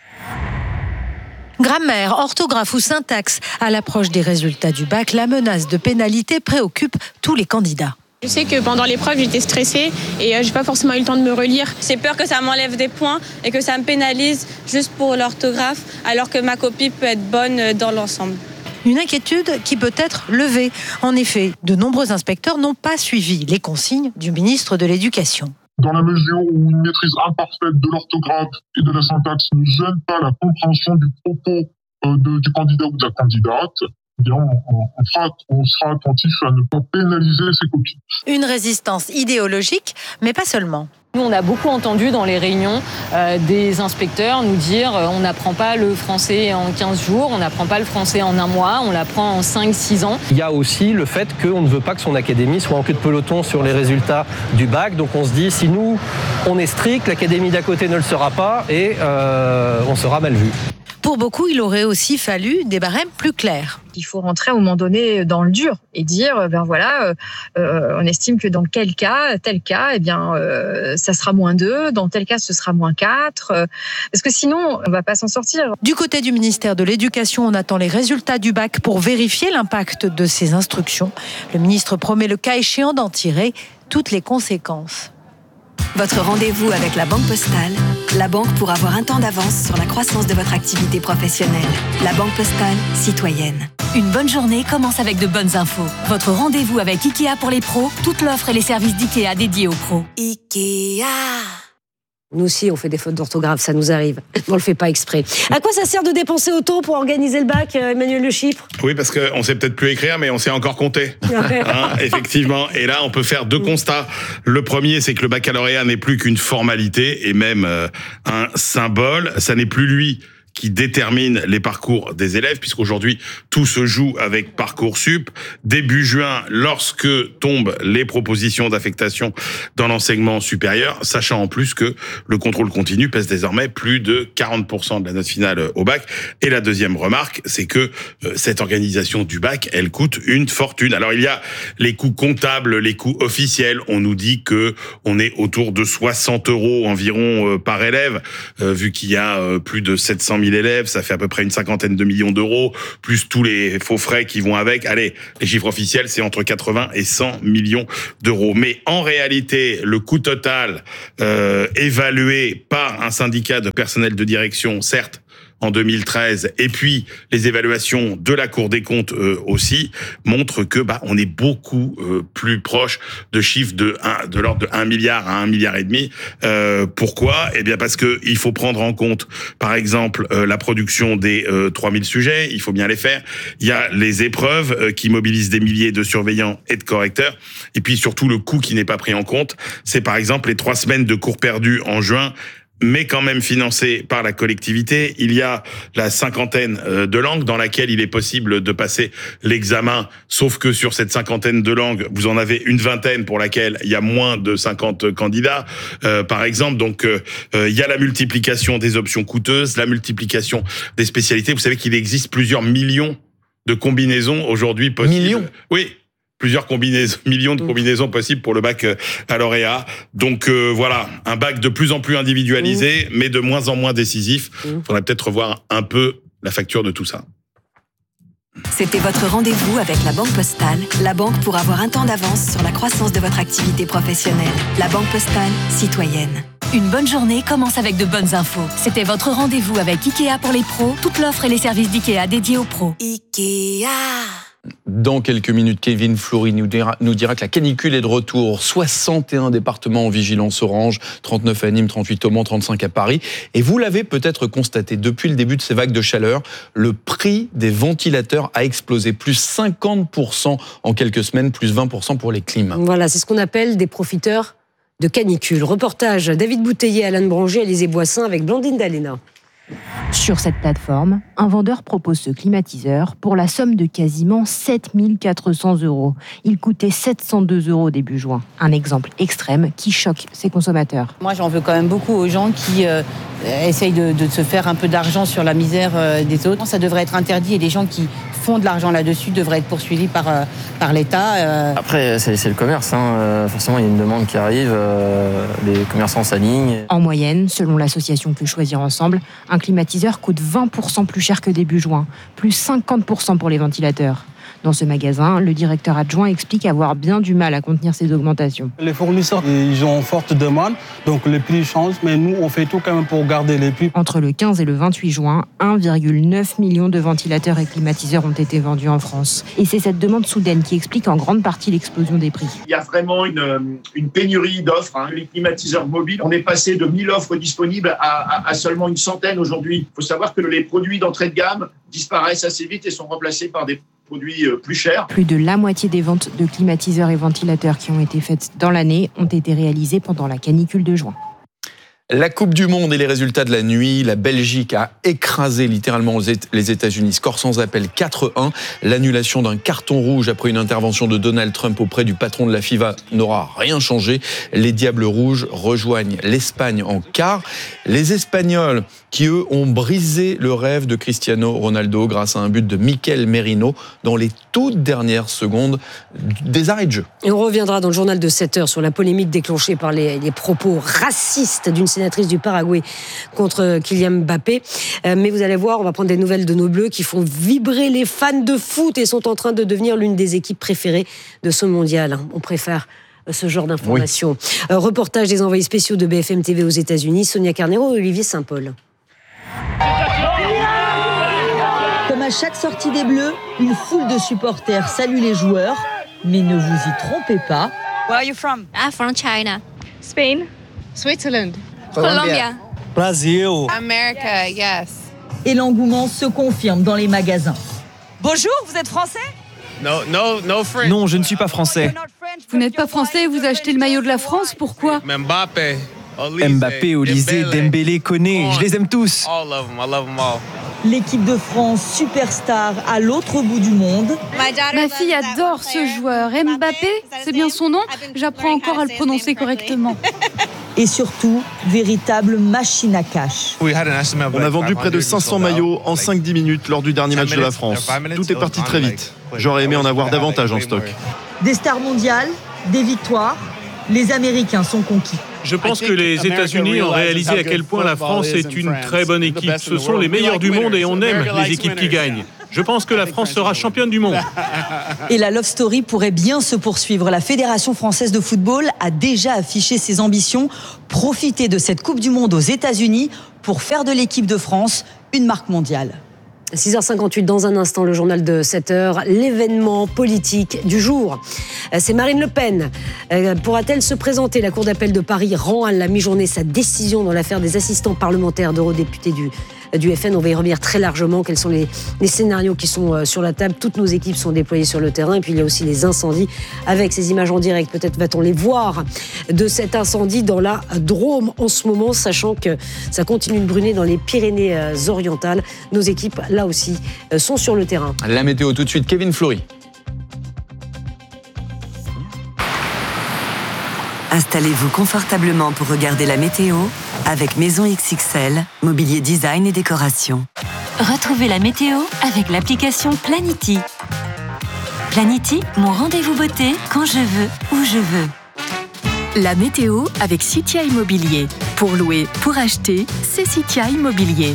Grammaire, orthographe ou syntaxe, à l'approche des résultats du bac, la menace de pénalité préoccupe tous les candidats. Je sais que pendant l'épreuve, j'étais stressée et euh, j'ai pas forcément eu le temps de me relire. J'ai peur que ça m'enlève des points et que ça me pénalise juste pour l'orthographe, alors que ma copie peut être bonne dans l'ensemble. Une inquiétude qui peut être levée. En effet, de nombreux inspecteurs n'ont pas suivi les consignes du ministre de l'Éducation. Dans la mesure où une maîtrise imparfaite de l'orthographe et de la syntaxe ne gêne pas la compréhension du propos euh, de, du candidat ou de la candidate, eh bien on, on, fera, on sera attentif à ne pas pénaliser ces copies. Une résistance idéologique, mais pas seulement. Nous, on a beaucoup entendu dans les réunions euh, des inspecteurs nous dire euh, on n'apprend pas le français en quinze jours, on n'apprend pas le français en un mois, on l'apprend en cinq six ans. Il y a aussi le fait qu'on ne veut pas que son académie soit en queue de peloton sur les résultats du bac. Donc on se dit, si nous, on est strict, l'académie d'à côté ne le sera pas et euh, on sera mal vu. Pour beaucoup, il aurait aussi fallu des barèmes plus clairs. Il faut rentrer à un moment donné dans le dur et dire, ben voilà, euh, on estime que dans quel cas, tel cas, eh bien, euh, ça sera moins deux, dans tel cas, ce sera moins quatre, euh, parce que sinon, on va pas s'en sortir. Du côté du ministère de l'Éducation, on attend les résultats du bac pour vérifier l'impact de ces instructions. Le ministre promet le cas échéant d'en tirer toutes les conséquences. votre rendez-vous avec la Banque Postale, la banque pour avoir un temps d'avance sur la croissance de votre activité professionnelle. La Banque Postale, citoyenne. Une bonne journée commence avec de bonnes infos. Votre rendez-vous avec Ikea pour les pros, toute l'offre et les services d'Ikea dédiés aux pros. Ikea. Nous aussi, on fait des fautes d'orthographe, ça nous arrive. On le fait pas exprès. À quoi ça sert de dépenser autant pour organiser le bac, Emmanuel Le Chypre ? Oui, parce qu'on sait peut-être plus écrire, mais on sait encore compter. Hein, effectivement. Et là, on peut faire deux constats. Le premier, c'est que le baccalauréat n'est plus qu'une formalité et même euh, un symbole. Ça n'est plus lui qui détermine les parcours des élèves, puisqu'aujourd'hui, tout se joue avec Parcoursup. Début juin, lorsque tombent les propositions d'affectation dans l'enseignement supérieur, sachant en plus que le contrôle continu pèse désormais plus de quarante pour cent de la note finale au bac. Et la deuxième remarque, c'est que euh, cette organisation du bac, elle coûte une fortune. Alors, il y a les coûts comptables, les coûts officiels. On nous dit que on est autour de soixante euros environ euh, par élève, euh, vu qu'il y a euh, plus de sept cent mille élèves, ça fait à peu près une cinquantaine de millions d'euros, plus tous les faux frais qui vont avec. Allez, les chiffres officiels, c'est entre quatre-vingts et cent millions d'euros. Mais en réalité, le coût total euh, évalué par un syndicat de personnel de direction, certes, en deux mille treize, et puis les évaluations de la Cour des comptes euh, aussi montrent que bah on est beaucoup euh, plus proche de chiffres de un, de l'ordre de un milliard à un milliard et demi. Euh, pourquoi ? Eh bien parce que il faut prendre en compte, par exemple, euh, la production des euh, trois mille sujets. Il faut bien les faire. Il y a les épreuves euh, qui mobilisent des milliers de surveillants et de correcteurs. Et puis surtout le coût qui n'est pas pris en compte, c'est par exemple les trois semaines de cours perdus en juin, mais quand même financé par la collectivité. Il y a la cinquantaine de langues dans laquelle il est possible de passer l'examen, sauf que sur cette cinquantaine de langues, vous en avez une vingtaine pour laquelle il y a moins de cinquante candidats, euh, par exemple. Donc, euh, il y a la multiplication des options coûteuses, la multiplication des spécialités. Vous savez qu'il existe plusieurs millions de combinaisons aujourd'hui possibles. Millions ? Oui. Plusieurs combinaisons, millions de combinaisons possibles pour le bac à lauréat. Donc euh, voilà, un bac de plus en plus individualisé, mmh. mais de moins en moins décisif. Il mmh. faudrait peut-être revoir un peu la facture de tout ça. C'était votre rendez-vous avec la Banque Postale, la banque pour avoir un temps d'avance sur la croissance de votre activité professionnelle. La Banque Postale, citoyenne. Une bonne journée commence avec de bonnes infos. C'était votre rendez-vous avec Ikea pour les pros, toute l'offre et les services d'Ikea dédiés aux pros. Ikea. Dans quelques minutes, Kevin Fleury nous dira, nous dira que la canicule est de retour. soixante et un départements en vigilance orange, trente-neuf à Nîmes, trente-huit au Mans, trente-cinq à Paris. Et vous l'avez peut-être constaté, depuis le début de ces vagues de chaleur, le prix des ventilateurs a explosé. Plus cinquante pour cent en quelques semaines, plus vingt pour cent pour les clims. Voilà, c'est ce qu'on appelle des profiteurs de canicule. Reportage David Bouteiller, Alain Branger, Alizé Boissin avec Blandine Dalena. Sur cette plateforme, un vendeur propose ce climatiseur pour la somme de quasiment sept mille quatre cents euros. Il coûtait sept cent deux euros début juin. Un exemple extrême qui choque ses consommateurs. Moi, j'en veux quand même beaucoup aux gens qui euh, essayent de, de se faire un peu d'argent sur la misère euh, des autres. Ça devrait être interdit et les gens qui font de l'argent là-dessus devraient être poursuivis par, euh, par l'État. Euh. Après, c'est, c'est le commerce. Hein. Euh, forcément, il y a une demande qui arrive. Euh, les commerçants s'alignent. En moyenne, selon l'association Que Choisir Ensemble, un climatiseur coûte vingt pour cent plus cher que début juin, plus cinquante pour cent pour les ventilateurs. Dans ce magasin, le directeur adjoint explique avoir bien du mal à contenir ces augmentations. Les fournisseurs, ils ont forte demande, donc les prix changent, mais nous, on fait tout quand même pour garder les prix. Entre le quinze et le vingt-huit juin, un virgule neuf million de ventilateurs et climatiseurs ont été vendus en France. Et c'est cette demande soudaine qui explique en grande partie l'explosion des prix. Il y a vraiment une, une pénurie d'offres. Hein. Les climatiseurs mobiles, on est passé de mille offres disponibles à, à, à seulement une centaine aujourd'hui. Il faut savoir que les produits d'entrée de gamme disparaissent assez vite et sont remplacés par des produits plus chers. Plus de la moitié des ventes de climatiseurs et ventilateurs qui ont été faites dans l'année ont été réalisées pendant la canicule de juin. La Coupe du Monde et les résultats de la nuit. La Belgique a écrasé littéralement les États-Unis. Score sans appel quatre un. L'annulation d'un carton rouge après une intervention de Donald Trump auprès du patron de la FIFA n'aura rien changé. Les Diables Rouges rejoignent l'Espagne en quart. Les Espagnols qui, eux, ont brisé le rêve de Cristiano Ronaldo grâce à un but de Mikel Merino dans les toutes dernières secondes des arrêts de jeu. Et on reviendra dans le journal de sept heures sur la polémique déclenchée par les, les propos racistes d'une sénatrice du Paraguay contre Kylian Mbappé. Euh, mais vous allez voir, on va prendre des nouvelles de nos Bleus qui font vibrer les fans de foot et sont en train de devenir l'une des équipes préférées de ce mondial. On préfère ce genre d'informations. Oui. Euh, reportage des envoyés spéciaux de B F M T V aux États-Unis, Sonia Carnero et Olivier Saint-Paul. Comme à chaque sortie des Bleus, une foule de supporters salue les joueurs, mais ne vous y trompez pas. Where are you from? I'm from China. Spain? Switzerland. Colombia. Brazil. America, yes. Et l'engouement se confirme dans les magasins. Bonjour, vous êtes français? No, no, no French. Non, je ne suis pas français. Vous n'êtes pas français et vous achetez le maillot de la France, pourquoi? Mbappé. Mbappé, Olysée, Dembélé, Koné, je les aime tous. All of them, I love them all. L'équipe de France, superstar à l'autre bout du monde. Ma fille adore ce joueur. Mbappé, c'est bien son nom? J'apprends encore à le prononcer correctement. Et surtout, véritable machine à cash. On a vendu près de cinq cents maillots en cinq à dix minutes lors du dernier match de la France. Tout est parti très vite. J'aurais aimé en avoir davantage en stock. Des stars mondiales, des victoires, les Américains sont conquis. Je pense que les États-Unis ont réalisé à quel point la France est une très bonne équipe. Ce sont les meilleurs du monde et on aime les équipes qui gagnent. Je pense que la France sera championne du monde. Et la love story pourrait bien se poursuivre. La Fédération française de football a déjà affiché ses ambitions. Profiter de cette Coupe du Monde aux États-Unis pour faire de l'équipe de France une marque mondiale. six heures cinquante-huit, dans un instant, le journal de sept heures, l'événement politique du jour. C'est Marine Le Pen. Pourra-t-elle se présenter? La Cour d'appel de Paris rend à la mi-journée sa décision dans l'affaire des assistants parlementaires d'eurodéputés du, du F N. On va y revenir très largement. Quels sont les, les scénarios qui sont sur la table? Toutes nos équipes sont déployées sur le terrain. Et puis, il y a aussi les incendies avec ces images en direct. Peut-être va-t-on les voir de cet incendie dans la Drôme en ce moment, sachant que ça continue de brûler dans les Pyrénées-Orientales. Nos équipes, là aussi, sont sur le terrain. La météo tout de suite, Kevin Fleury. Installez-vous confortablement pour regarder la météo avec Maison X X L, mobilier design et décoration. Retrouvez la météo avec l'application Planity. Planity, mon rendez-vous beauté quand je veux, où je veux. La météo avec Citia Immobilier. Pour louer, pour acheter, c'est Citia Immobilier.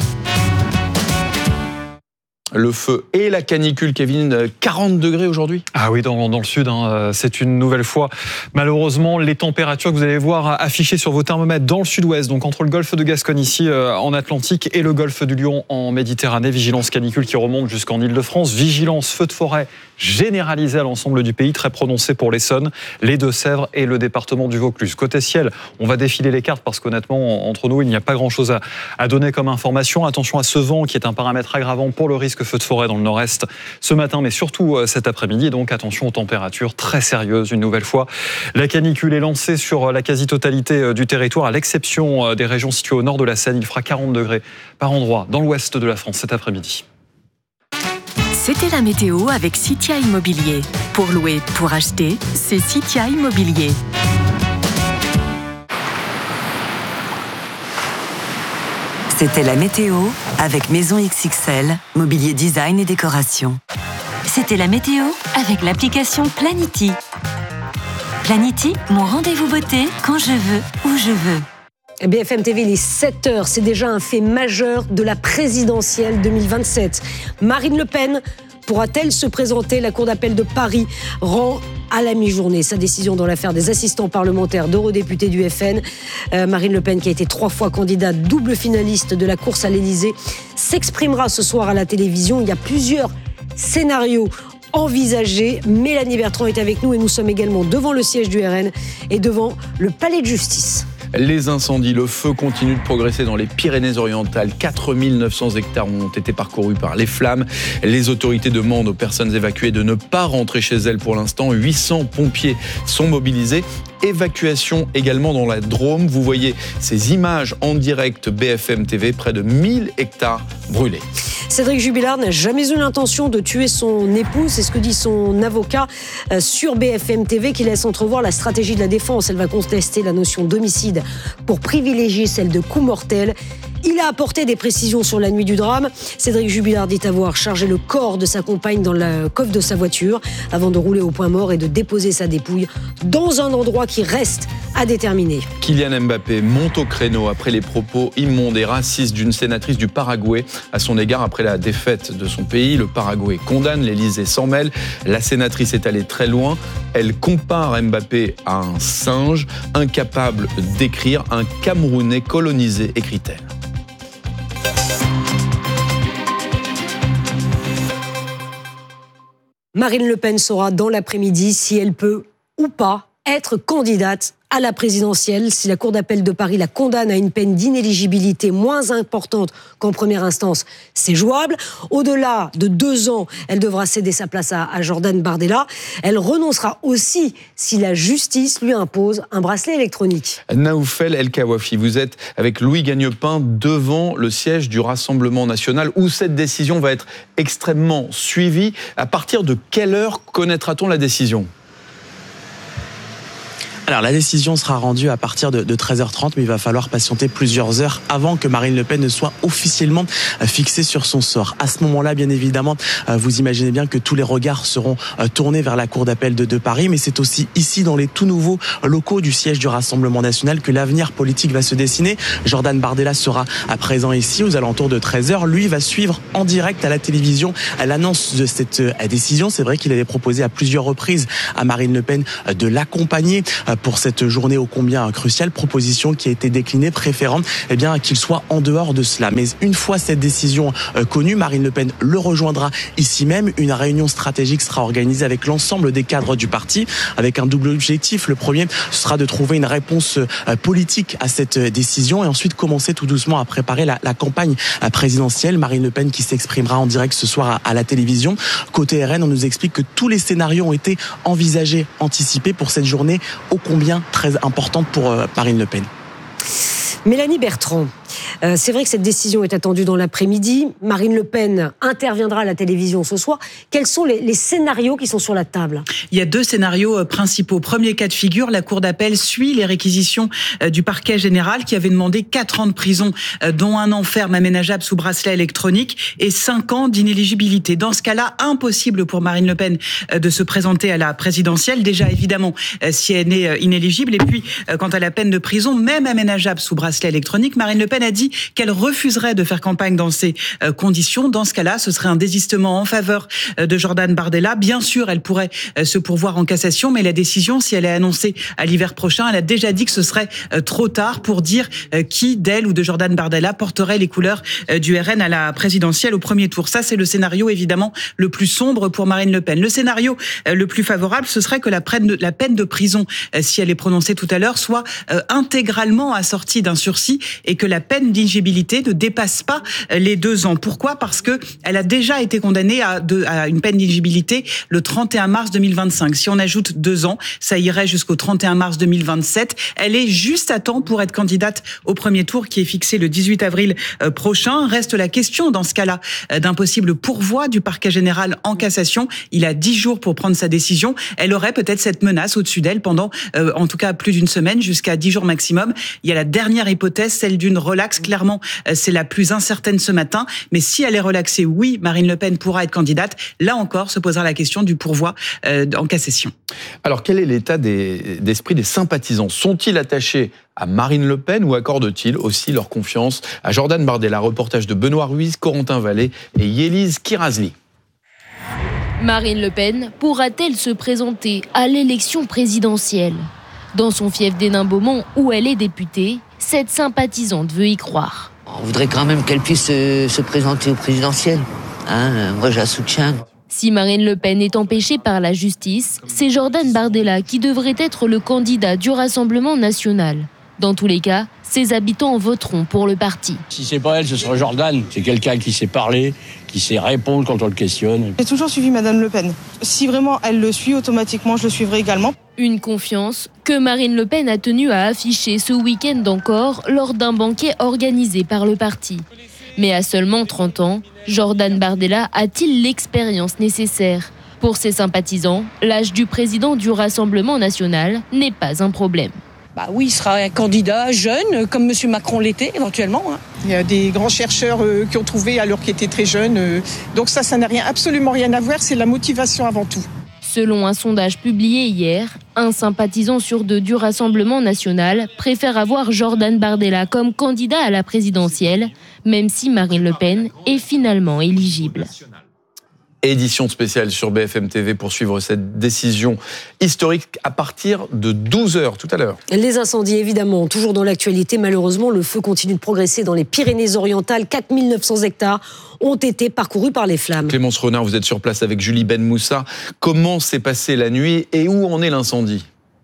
Le feu et la canicule, Kevin, quarante degrés aujourd'hui. Ah oui, dans, dans le sud, hein, c'est une nouvelle fois. Malheureusement, les températures que vous allez voir affichées sur vos thermomètres dans le sud-ouest, donc entre le golfe de Gascogne ici euh, en Atlantique et le golfe du Lion en Méditerranée. Vigilance canicule qui remonte jusqu'en Île-de-France. Vigilance feu de forêt généralisée à l'ensemble du pays, très prononcée pour l'Essonne, les Deux-Sèvres et le département du Vaucluse. Côté ciel, on va défiler les cartes parce qu'honnêtement, entre nous, il n'y a pas grand-chose à, à donner comme information. Attention à ce vent qui est un paramètre aggravant pour le risque feu de forêt dans le nord-est ce matin, mais surtout cet après-midi. Donc attention aux températures très sérieuses une nouvelle fois. La canicule est lancée sur la quasi-totalité du territoire, à l'exception des régions situées au nord de la Seine. Il fera quarante degrés par endroit dans l'ouest de la France cet après-midi. C'était la météo avec Citia Immobilier. Pour louer, pour acheter, c'est Citia Immobilier. C'était la météo avec Maison X X L, mobilier design et décoration. C'était la météo avec l'application Planity. Planity, mon rendez-vous beauté quand je veux, où je veux. B F M T V, il est sept heures. C'est déjà un fait majeur de la présidentielle deux mille vingt-sept. Marine Le Pen pourra-t-elle se présenter? La Cour d'appel de Paris rend à la mi-journée sa décision dans l'affaire des assistants parlementaires d'eurodéputés du F N. Euh, Marine Le Pen, qui a été trois fois candidate, double finaliste de la course à l'Élysée, s'exprimera ce soir à la télévision. Il y a plusieurs scénarios envisagés. Mélanie Bertrand est avec nous et nous sommes également devant le siège du R N et devant le palais de justice. Les incendies, le feu continue de progresser dans les Pyrénées-Orientales. quatre mille neuf cents hectares ont été parcourus par les flammes. Les autorités demandent aux personnes évacuées de ne pas rentrer chez elles pour l'instant. huit cents pompiers sont mobilisés. Évacuation également dans la Drôme. Vous voyez ces images en direct B F M T V, près de mille hectares brûlés. Cédric Jubilard n'a jamais eu l'intention de tuer son épouse, c'est ce que dit son avocat sur B F M T V, qui laisse entrevoir la stratégie de la défense. Elle va contester la notion d'homicide pour privilégier celle de coup mortel. Il a apporté des précisions sur la nuit du drame. Cédric Jubilard dit avoir chargé le corps de sa compagne dans le coffre de sa voiture avant de rouler au point mort et de déposer sa dépouille dans un endroit qui reste à déterminer. Kylian Mbappé monte au créneau après les propos immondes et racistes d'une sénatrice du Paraguay à son égard après la défaite de son pays. Le Paraguay condamne, l'Élysée s'en mêle. La sénatrice est allée très loin. Elle compare Mbappé à un singe, incapable d'écrire, un Camerounais colonisé, écrit-elle. Marine Le Pen saura dans l'après-midi si elle peut ou pas être candidate à la présidentielle. Si la Cour d'appel de Paris la condamne à une peine d'inéligibilité moins importante qu'en première instance, c'est jouable. Au-delà de deux ans, elle devra céder sa place à, à Jordan Bardella. Elle renoncera aussi si la justice lui impose un bracelet électronique. Naoufel El Kawafi, vous êtes avec Louis Gagnepin devant le siège du Rassemblement national où cette décision va être extrêmement suivie. À partir de quelle heure connaîtra-t-on la décision ? Alors la décision sera rendue à partir de, de treize heures trente, mais il va falloir patienter plusieurs heures avant que Marine Le Pen ne soit officiellement fixée sur son sort. À ce moment-là, bien évidemment, vous imaginez bien que tous les regards seront tournés vers la Cour d'appel de, de Paris, mais c'est aussi ici, dans les tout nouveaux locaux du siège du Rassemblement national, que l'avenir politique va se dessiner. Jordan Bardella sera à présent ici, aux alentours de treize heures. Lui va suivre en direct à la télévision l'annonce de cette décision. C'est vrai qu'il avait proposé à plusieurs reprises à Marine Le Pen de l'accompagner pour cette journée ô combien cruciale, proposition qui a été déclinée, préférant eh bien, qu'il soit en dehors de cela. Mais une fois cette décision euh, connue, Marine Le Pen le rejoindra ici même. Une réunion stratégique sera organisée avec l'ensemble des cadres du parti, avec un double objectif. Le premier sera de trouver une réponse euh, politique à cette décision et ensuite commencer tout doucement à préparer la, la campagne présidentielle. Marine Le Pen qui s'exprimera en direct ce soir à, à la télévision. Côté R N, on nous explique que tous les scénarios ont été envisagés, anticipés pour cette journée ô combien très importante pour euh, Marine Le Pen. Mélanie Bertrand, euh, c'est vrai que cette décision est attendue dans l'après-midi. Marine Le Pen interviendra à la télévision ce soir. Quels sont les, les scénarios qui sont sur la table ? Il y a deux scénarios principaux. Premier cas de figure, la Cour d'appel suit les réquisitions du parquet général qui avait demandé quatre ans de prison, dont un an ferme aménageable sous bracelet électronique et cinq ans d'inéligibilité. Dans ce cas-là, impossible pour Marine Le Pen de se présenter à la présidentielle. Déjà, évidemment, si elle est inéligible. Et puis, quant à la peine de prison, même aménageable sous bracelet électronique, Marine Le Pen a dit qu'elle refuserait de faire campagne dans ces conditions. Dans ce cas-là, ce serait un désistement en faveur de Jordan Bardella. Bien sûr, elle pourrait se pourvoir en cassation, mais la décision, si elle est annoncée à l'hiver prochain, elle a déjà dit que ce serait trop tard pour dire qui, d'elle ou de Jordan Bardella, porterait les couleurs du R N à la présidentielle au premier tour. Ça, c'est le scénario, évidemment, le plus sombre pour Marine Le Pen. Le scénario le plus favorable, ce serait que la peine de prison, si elle est prononcée tout à l'heure, soit intégralement assortie d'un sursis et que la peine d'inéligibilité ne dépasse pas les deux ans. Pourquoi ? Parce que elle a déjà été condamnée à, de, à une peine d'inéligibilité le trente et un mars deux mille vingt-cinq. Si on ajoute deux ans, ça irait jusqu'au trente et un mars deux mille vingt-sept. Elle est juste à temps pour être candidate au premier tour qui est fixé le dix-huit avril prochain. Reste la question, dans ce cas-là, d'un possible pourvoi du parquet général en cassation. Il a dix jours pour prendre sa décision. Elle aurait peut-être cette menace au-dessus d'elle pendant, euh, en tout cas, plus d'une semaine, jusqu'à dix jours maximum. Il y a la dernière hypothèse, celle d'une relaxe. Clairement, c'est la plus incertaine ce matin. Mais si elle est relaxée, oui, Marine Le Pen pourra être candidate. Là encore, se posera la question du pourvoi euh, en cassation. Alors, quel est l'état des, d'esprit des sympathisants ? Sont-ils attachés à Marine Le Pen ou accordent-ils aussi leur confiance à Jordan Bardella ? Reportage de Benoît Ruiz, Corentin Vallée et Yélise Kirazli. Marine Le Pen pourra-t-elle se présenter à l'élection présidentielle ? Dans son fief d'Hénin-Beaumont, où elle est députée, cette sympathisante veut y croire. On voudrait quand même qu'elle puisse se, se présenter au présidentiel. Hein, moi, je la soutiens. Si Marine Le Pen est empêchée par la justice, c'est Jordan Bardella qui devrait être le candidat du Rassemblement national. Dans tous les cas, ses habitants voteront pour le parti. Si c'est pas elle, ce sera Jordan. C'est quelqu'un qui sait parler, qui sait répondre quand on le questionne. J'ai toujours suivi Madame Le Pen. Si vraiment elle le suit, automatiquement je le suivrai également. Une confiance que Marine Le Pen a tenu à afficher ce week-end encore lors d'un banquet organisé par le parti. Mais à seulement trente ans, Jordan Bardella a-t-il l'expérience nécessaire ? Pour ses sympathisants, l'âge du président du Rassemblement national n'est pas un problème. Bah oui, il sera un candidat jeune, comme M. Macron l'était éventuellement. Hein. Il y a des grands chercheurs euh, qui ont trouvé alors qu'il était très jeune. Euh, donc ça, ça n'a rien, absolument rien à voir, c'est la motivation avant tout. Selon un sondage publié hier, un sympathisant sur deux du Rassemblement national préfère avoir Jordan Bardella comme candidat à la présidentielle, même si Marine Le Pen est finalement éligible. Édition spéciale sur B F M T V pour suivre cette décision historique à partir de douze heures tout à l'heure. Les incendies, évidemment, toujours dans l'actualité. Malheureusement, le feu continue de progresser dans les Pyrénées-Orientales. quatre mille neuf cents hectares ont été parcourus par les flammes. Clémence Renard, vous êtes sur place avec Julie Ben Moussa. Comment s'est passée la nuit et où en est l'incendie ?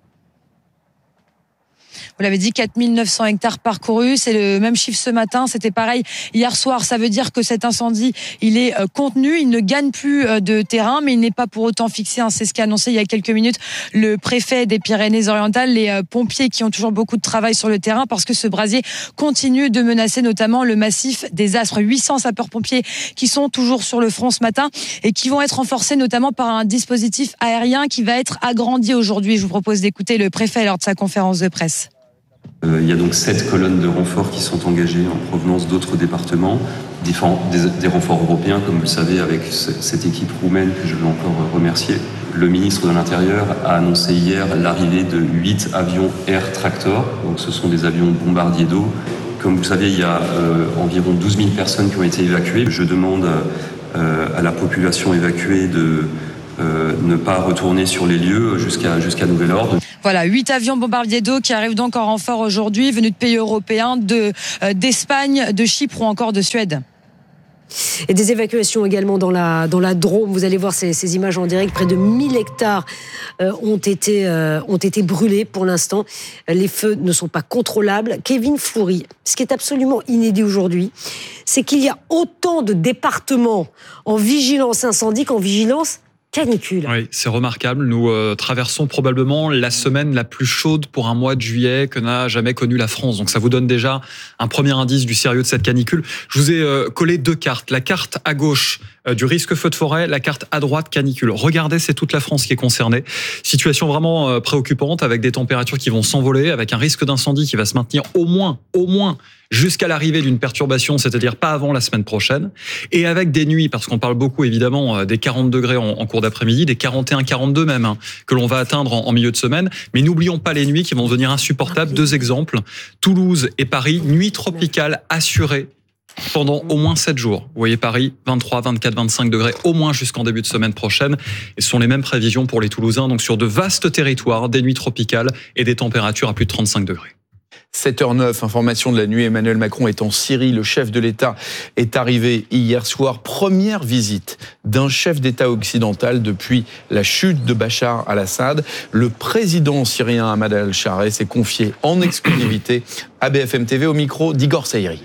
Vous l'avez dit, quatre mille neuf cents hectares parcourus. C'est le même chiffre ce matin. C'était pareil hier soir. Ça veut dire que cet incendie, il est contenu. Il ne gagne plus de terrain, mais il n'est pas pour autant fixé. C'est ce qu'a annoncé il y a quelques minutes le préfet des Pyrénées-Orientales. Les pompiers qui ont toujours beaucoup de travail sur le terrain parce que ce brasier continue de menacer notamment le massif des Aspres. huit cents sapeurs-pompiers qui sont toujours sur le front ce matin et qui vont être renforcés notamment par un dispositif aérien qui va être agrandi aujourd'hui. Je vous propose d'écouter le préfet lors de sa conférence de presse. Euh, il y a donc sept colonnes de renforts qui sont engagées en provenance d'autres départements, des, des, des renforts européens, comme vous le savez, avec ce, cette équipe roumaine que je veux encore remercier. Le ministre de l'Intérieur a annoncé hier l'arrivée de huit avions Air Tractor, donc ce sont des avions bombardiers d'eau. Comme vous le savez, il y a euh, environ douze mille personnes qui ont été évacuées. Je demande euh, à la population évacuée de euh, ne pas retourner sur les lieux jusqu'à, jusqu'à nouvel ordre. Voilà, huit avions bombardiers d'eau qui arrivent donc en renfort aujourd'hui, venus de pays européens, de, euh, d'Espagne, de Chypre ou encore de Suède. Et des évacuations également dans la, dans la Drôme. Vous allez voir ces, ces images en direct. Près de mille hectares euh, ont, été, euh, ont été brûlés pour l'instant. Les feux ne sont pas contrôlables. Kevin Fleury, ce qui est absolument inédit aujourd'hui, c'est qu'il y a autant de départements en vigilance incendie qu'en vigilance canicule. Oui, c'est remarquable. Nous euh, traversons probablement la semaine la plus chaude pour un mois de juillet que n'a jamais connu la France. Donc ça vous donne déjà un premier indice du sérieux de cette canicule. Je vous ai euh, collé deux cartes. La carte à gauche euh, du risque feu de forêt, la carte à droite canicule. Regardez, c'est toute la France qui est concernée. Situation vraiment euh, préoccupante avec des températures qui vont s'envoler, avec un risque d'incendie qui va se maintenir au moins, au moins jusqu'à l'arrivée d'une perturbation, c'est-à-dire pas avant la semaine prochaine, et avec des nuits, parce qu'on parle beaucoup évidemment des quarante degrés en, en cours d'après-midi, des quarante et un quarante-deux même, hein, que l'on va atteindre en, en milieu de semaine, mais n'oublions pas les nuits qui vont devenir insupportables. Deux exemples, Toulouse et Paris, nuit tropicale assurée pendant au moins sept jours. Vous voyez Paris, vingt-trois, vingt-quatre, vingt-cinq degrés, au moins jusqu'en début de semaine prochaine, et ce sont les mêmes prévisions pour les Toulousains, donc sur de vastes territoires, des nuits tropicales et des températures à plus de trente-cinq degrés. sept heures neuf, information de la nuit, Emmanuel Macron est en Syrie. Le chef de l'État est arrivé hier soir. Première visite d'un chef d'État occidental depuis la chute de Bachar al-Assad. Le président syrien Ahmad al-Shara s'est confié en exclusivité à B F M T V au micro d'Igor Saïri.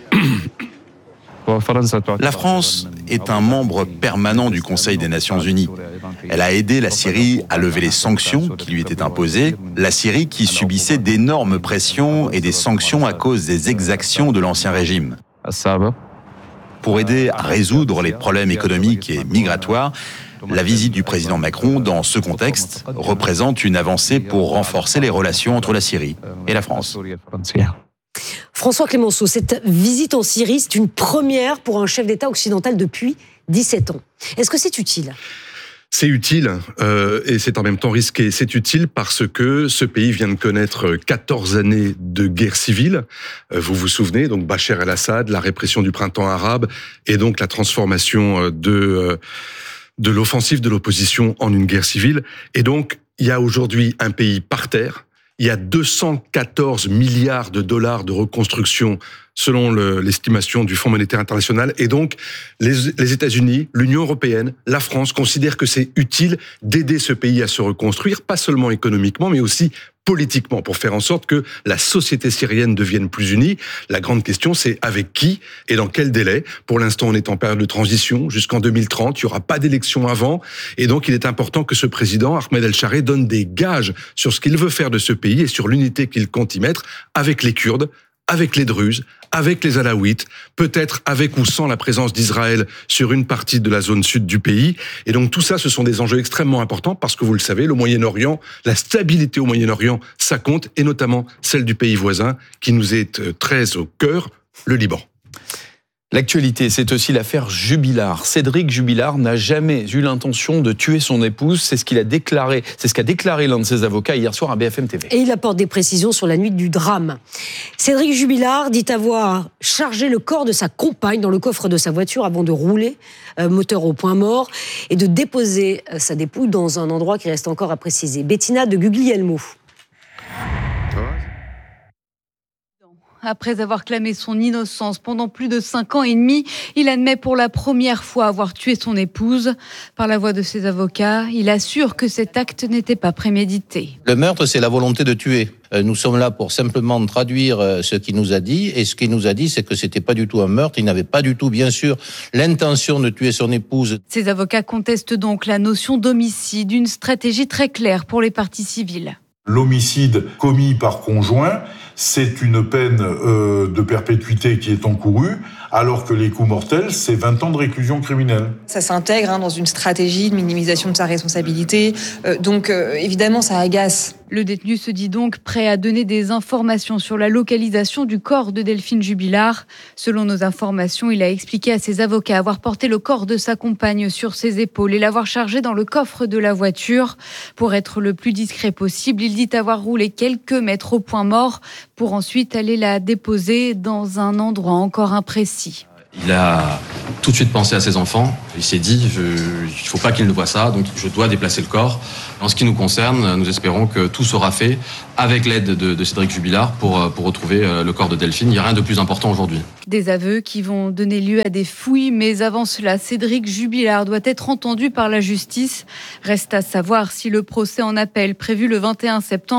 La France est un membre permanent du Conseil des Nations Unies. Elle a aidé la Syrie à lever les sanctions qui lui étaient imposées, la Syrie qui subissait d'énormes pressions et des sanctions à cause des exactions de l'ancien régime. Pour aider à résoudre les problèmes économiques et migratoires, la visite du président Macron dans ce contexte représente une avancée pour renforcer les relations entre la Syrie et la France. François Clémenceau, cette visite en Syrie, c'est une première pour un chef d'État occidental depuis dix-sept ans. Est-ce que c'est utile ? C'est utile euh, et c'est en même temps risqué. C'est utile parce que ce pays vient de connaître quatorze années de guerre civile. Euh, vous vous souvenez, donc Bachar el-Assad, la répression du printemps arabe et donc la transformation de, euh, de l'offensive de l'opposition en une guerre civile. Et donc, il y a aujourd'hui un pays par terre. Il y a deux cent quatorze milliards de dollars de reconstruction selon le, l'estimation du Fonds monétaire international. Et donc, les, les États-Unis, l'Union européenne, la France considèrent que c'est utile d'aider ce pays à se reconstruire, pas seulement économiquement, mais aussi politiquement, pour faire en sorte que la société syrienne devienne plus unie. La grande question, c'est avec qui et dans quel délai. Pour l'instant, on est en période de transition jusqu'en deux mille trente. Il n'y aura pas d'élection avant. Et donc, il est important que ce président, Ahmed El-Shara, donne des gages sur ce qu'il veut faire de ce pays et sur l'unité qu'il compte y mettre avec les Kurdes, avec les Druzes, avec les Alaouites, peut-être avec ou sans la présence d'Israël sur une partie de la zone sud du pays. Et donc tout ça, ce sont des enjeux extrêmement importants parce que vous le savez, le Moyen-Orient, la stabilité au Moyen-Orient, ça compte, et notamment celle du pays voisin qui nous est très au cœur, le Liban. L'actualité, c'est aussi l'affaire Jubilard. Cédric Jubilard n'a jamais eu l'intention de tuer son épouse. C'est ce qu'il a déclaré, c'est ce qu'a déclaré l'un de ses avocats hier soir à B F M T V. Et il apporte des précisions sur la nuit du drame. Cédric Jubilard dit avoir chargé le corps de sa compagne dans le coffre de sa voiture avant de rouler, euh, moteur au point mort, et de déposer euh, sa dépouille dans un endroit qui reste encore à préciser. Bettina de Guglielmo. Après avoir clamé son innocence pendant plus de cinq ans et demi, il admet pour la première fois avoir tué son épouse. Par la voix de ses avocats, il assure que cet acte n'était pas prémédité. Le meurtre, c'est la volonté de tuer. Nous sommes là pour simplement traduire ce qu'il nous a dit. Et ce qu'il nous a dit, c'est que c'était pas du tout un meurtre. Il n'avait pas du tout, bien sûr, l'intention de tuer son épouse. Ses avocats contestent donc la notion d'homicide, une stratégie très claire pour les parties civiles. L'homicide commis par conjoint, c'est une peine euh, de perpétuité qui est encourue, alors que les coups mortels, c'est vingt ans de réclusion criminelle. Ça s'intègre hein, dans une stratégie de minimisation de sa responsabilité, euh, donc euh, évidemment ça agace. Le détenu se dit donc prêt à donner des informations sur la localisation du corps de Delphine Jubilard. Selon nos informations, il a expliqué à ses avocats avoir porté le corps de sa compagne sur ses épaules et l'avoir chargé dans le coffre de la voiture. Pour être le plus discret possible, il dit avoir roulé quelques mètres au point mort pour ensuite aller la déposer dans un endroit encore imprécis. Il a tout de suite pensé à ses enfants. Il s'est dit, je, il ne faut pas qu'ils ne voient ça, donc je dois déplacer le corps. En ce qui nous concerne, nous espérons que tout sera fait avec l'aide de, de Cédric Jubilard pour, pour retrouver le corps de Delphine. Il n'y a rien de plus important aujourd'hui. Des aveux qui vont donner lieu à des fouilles, mais avant cela, Cédric Jubilard doit être entendu par la justice. Reste à savoir si le procès en appel prévu le vingt et un septembre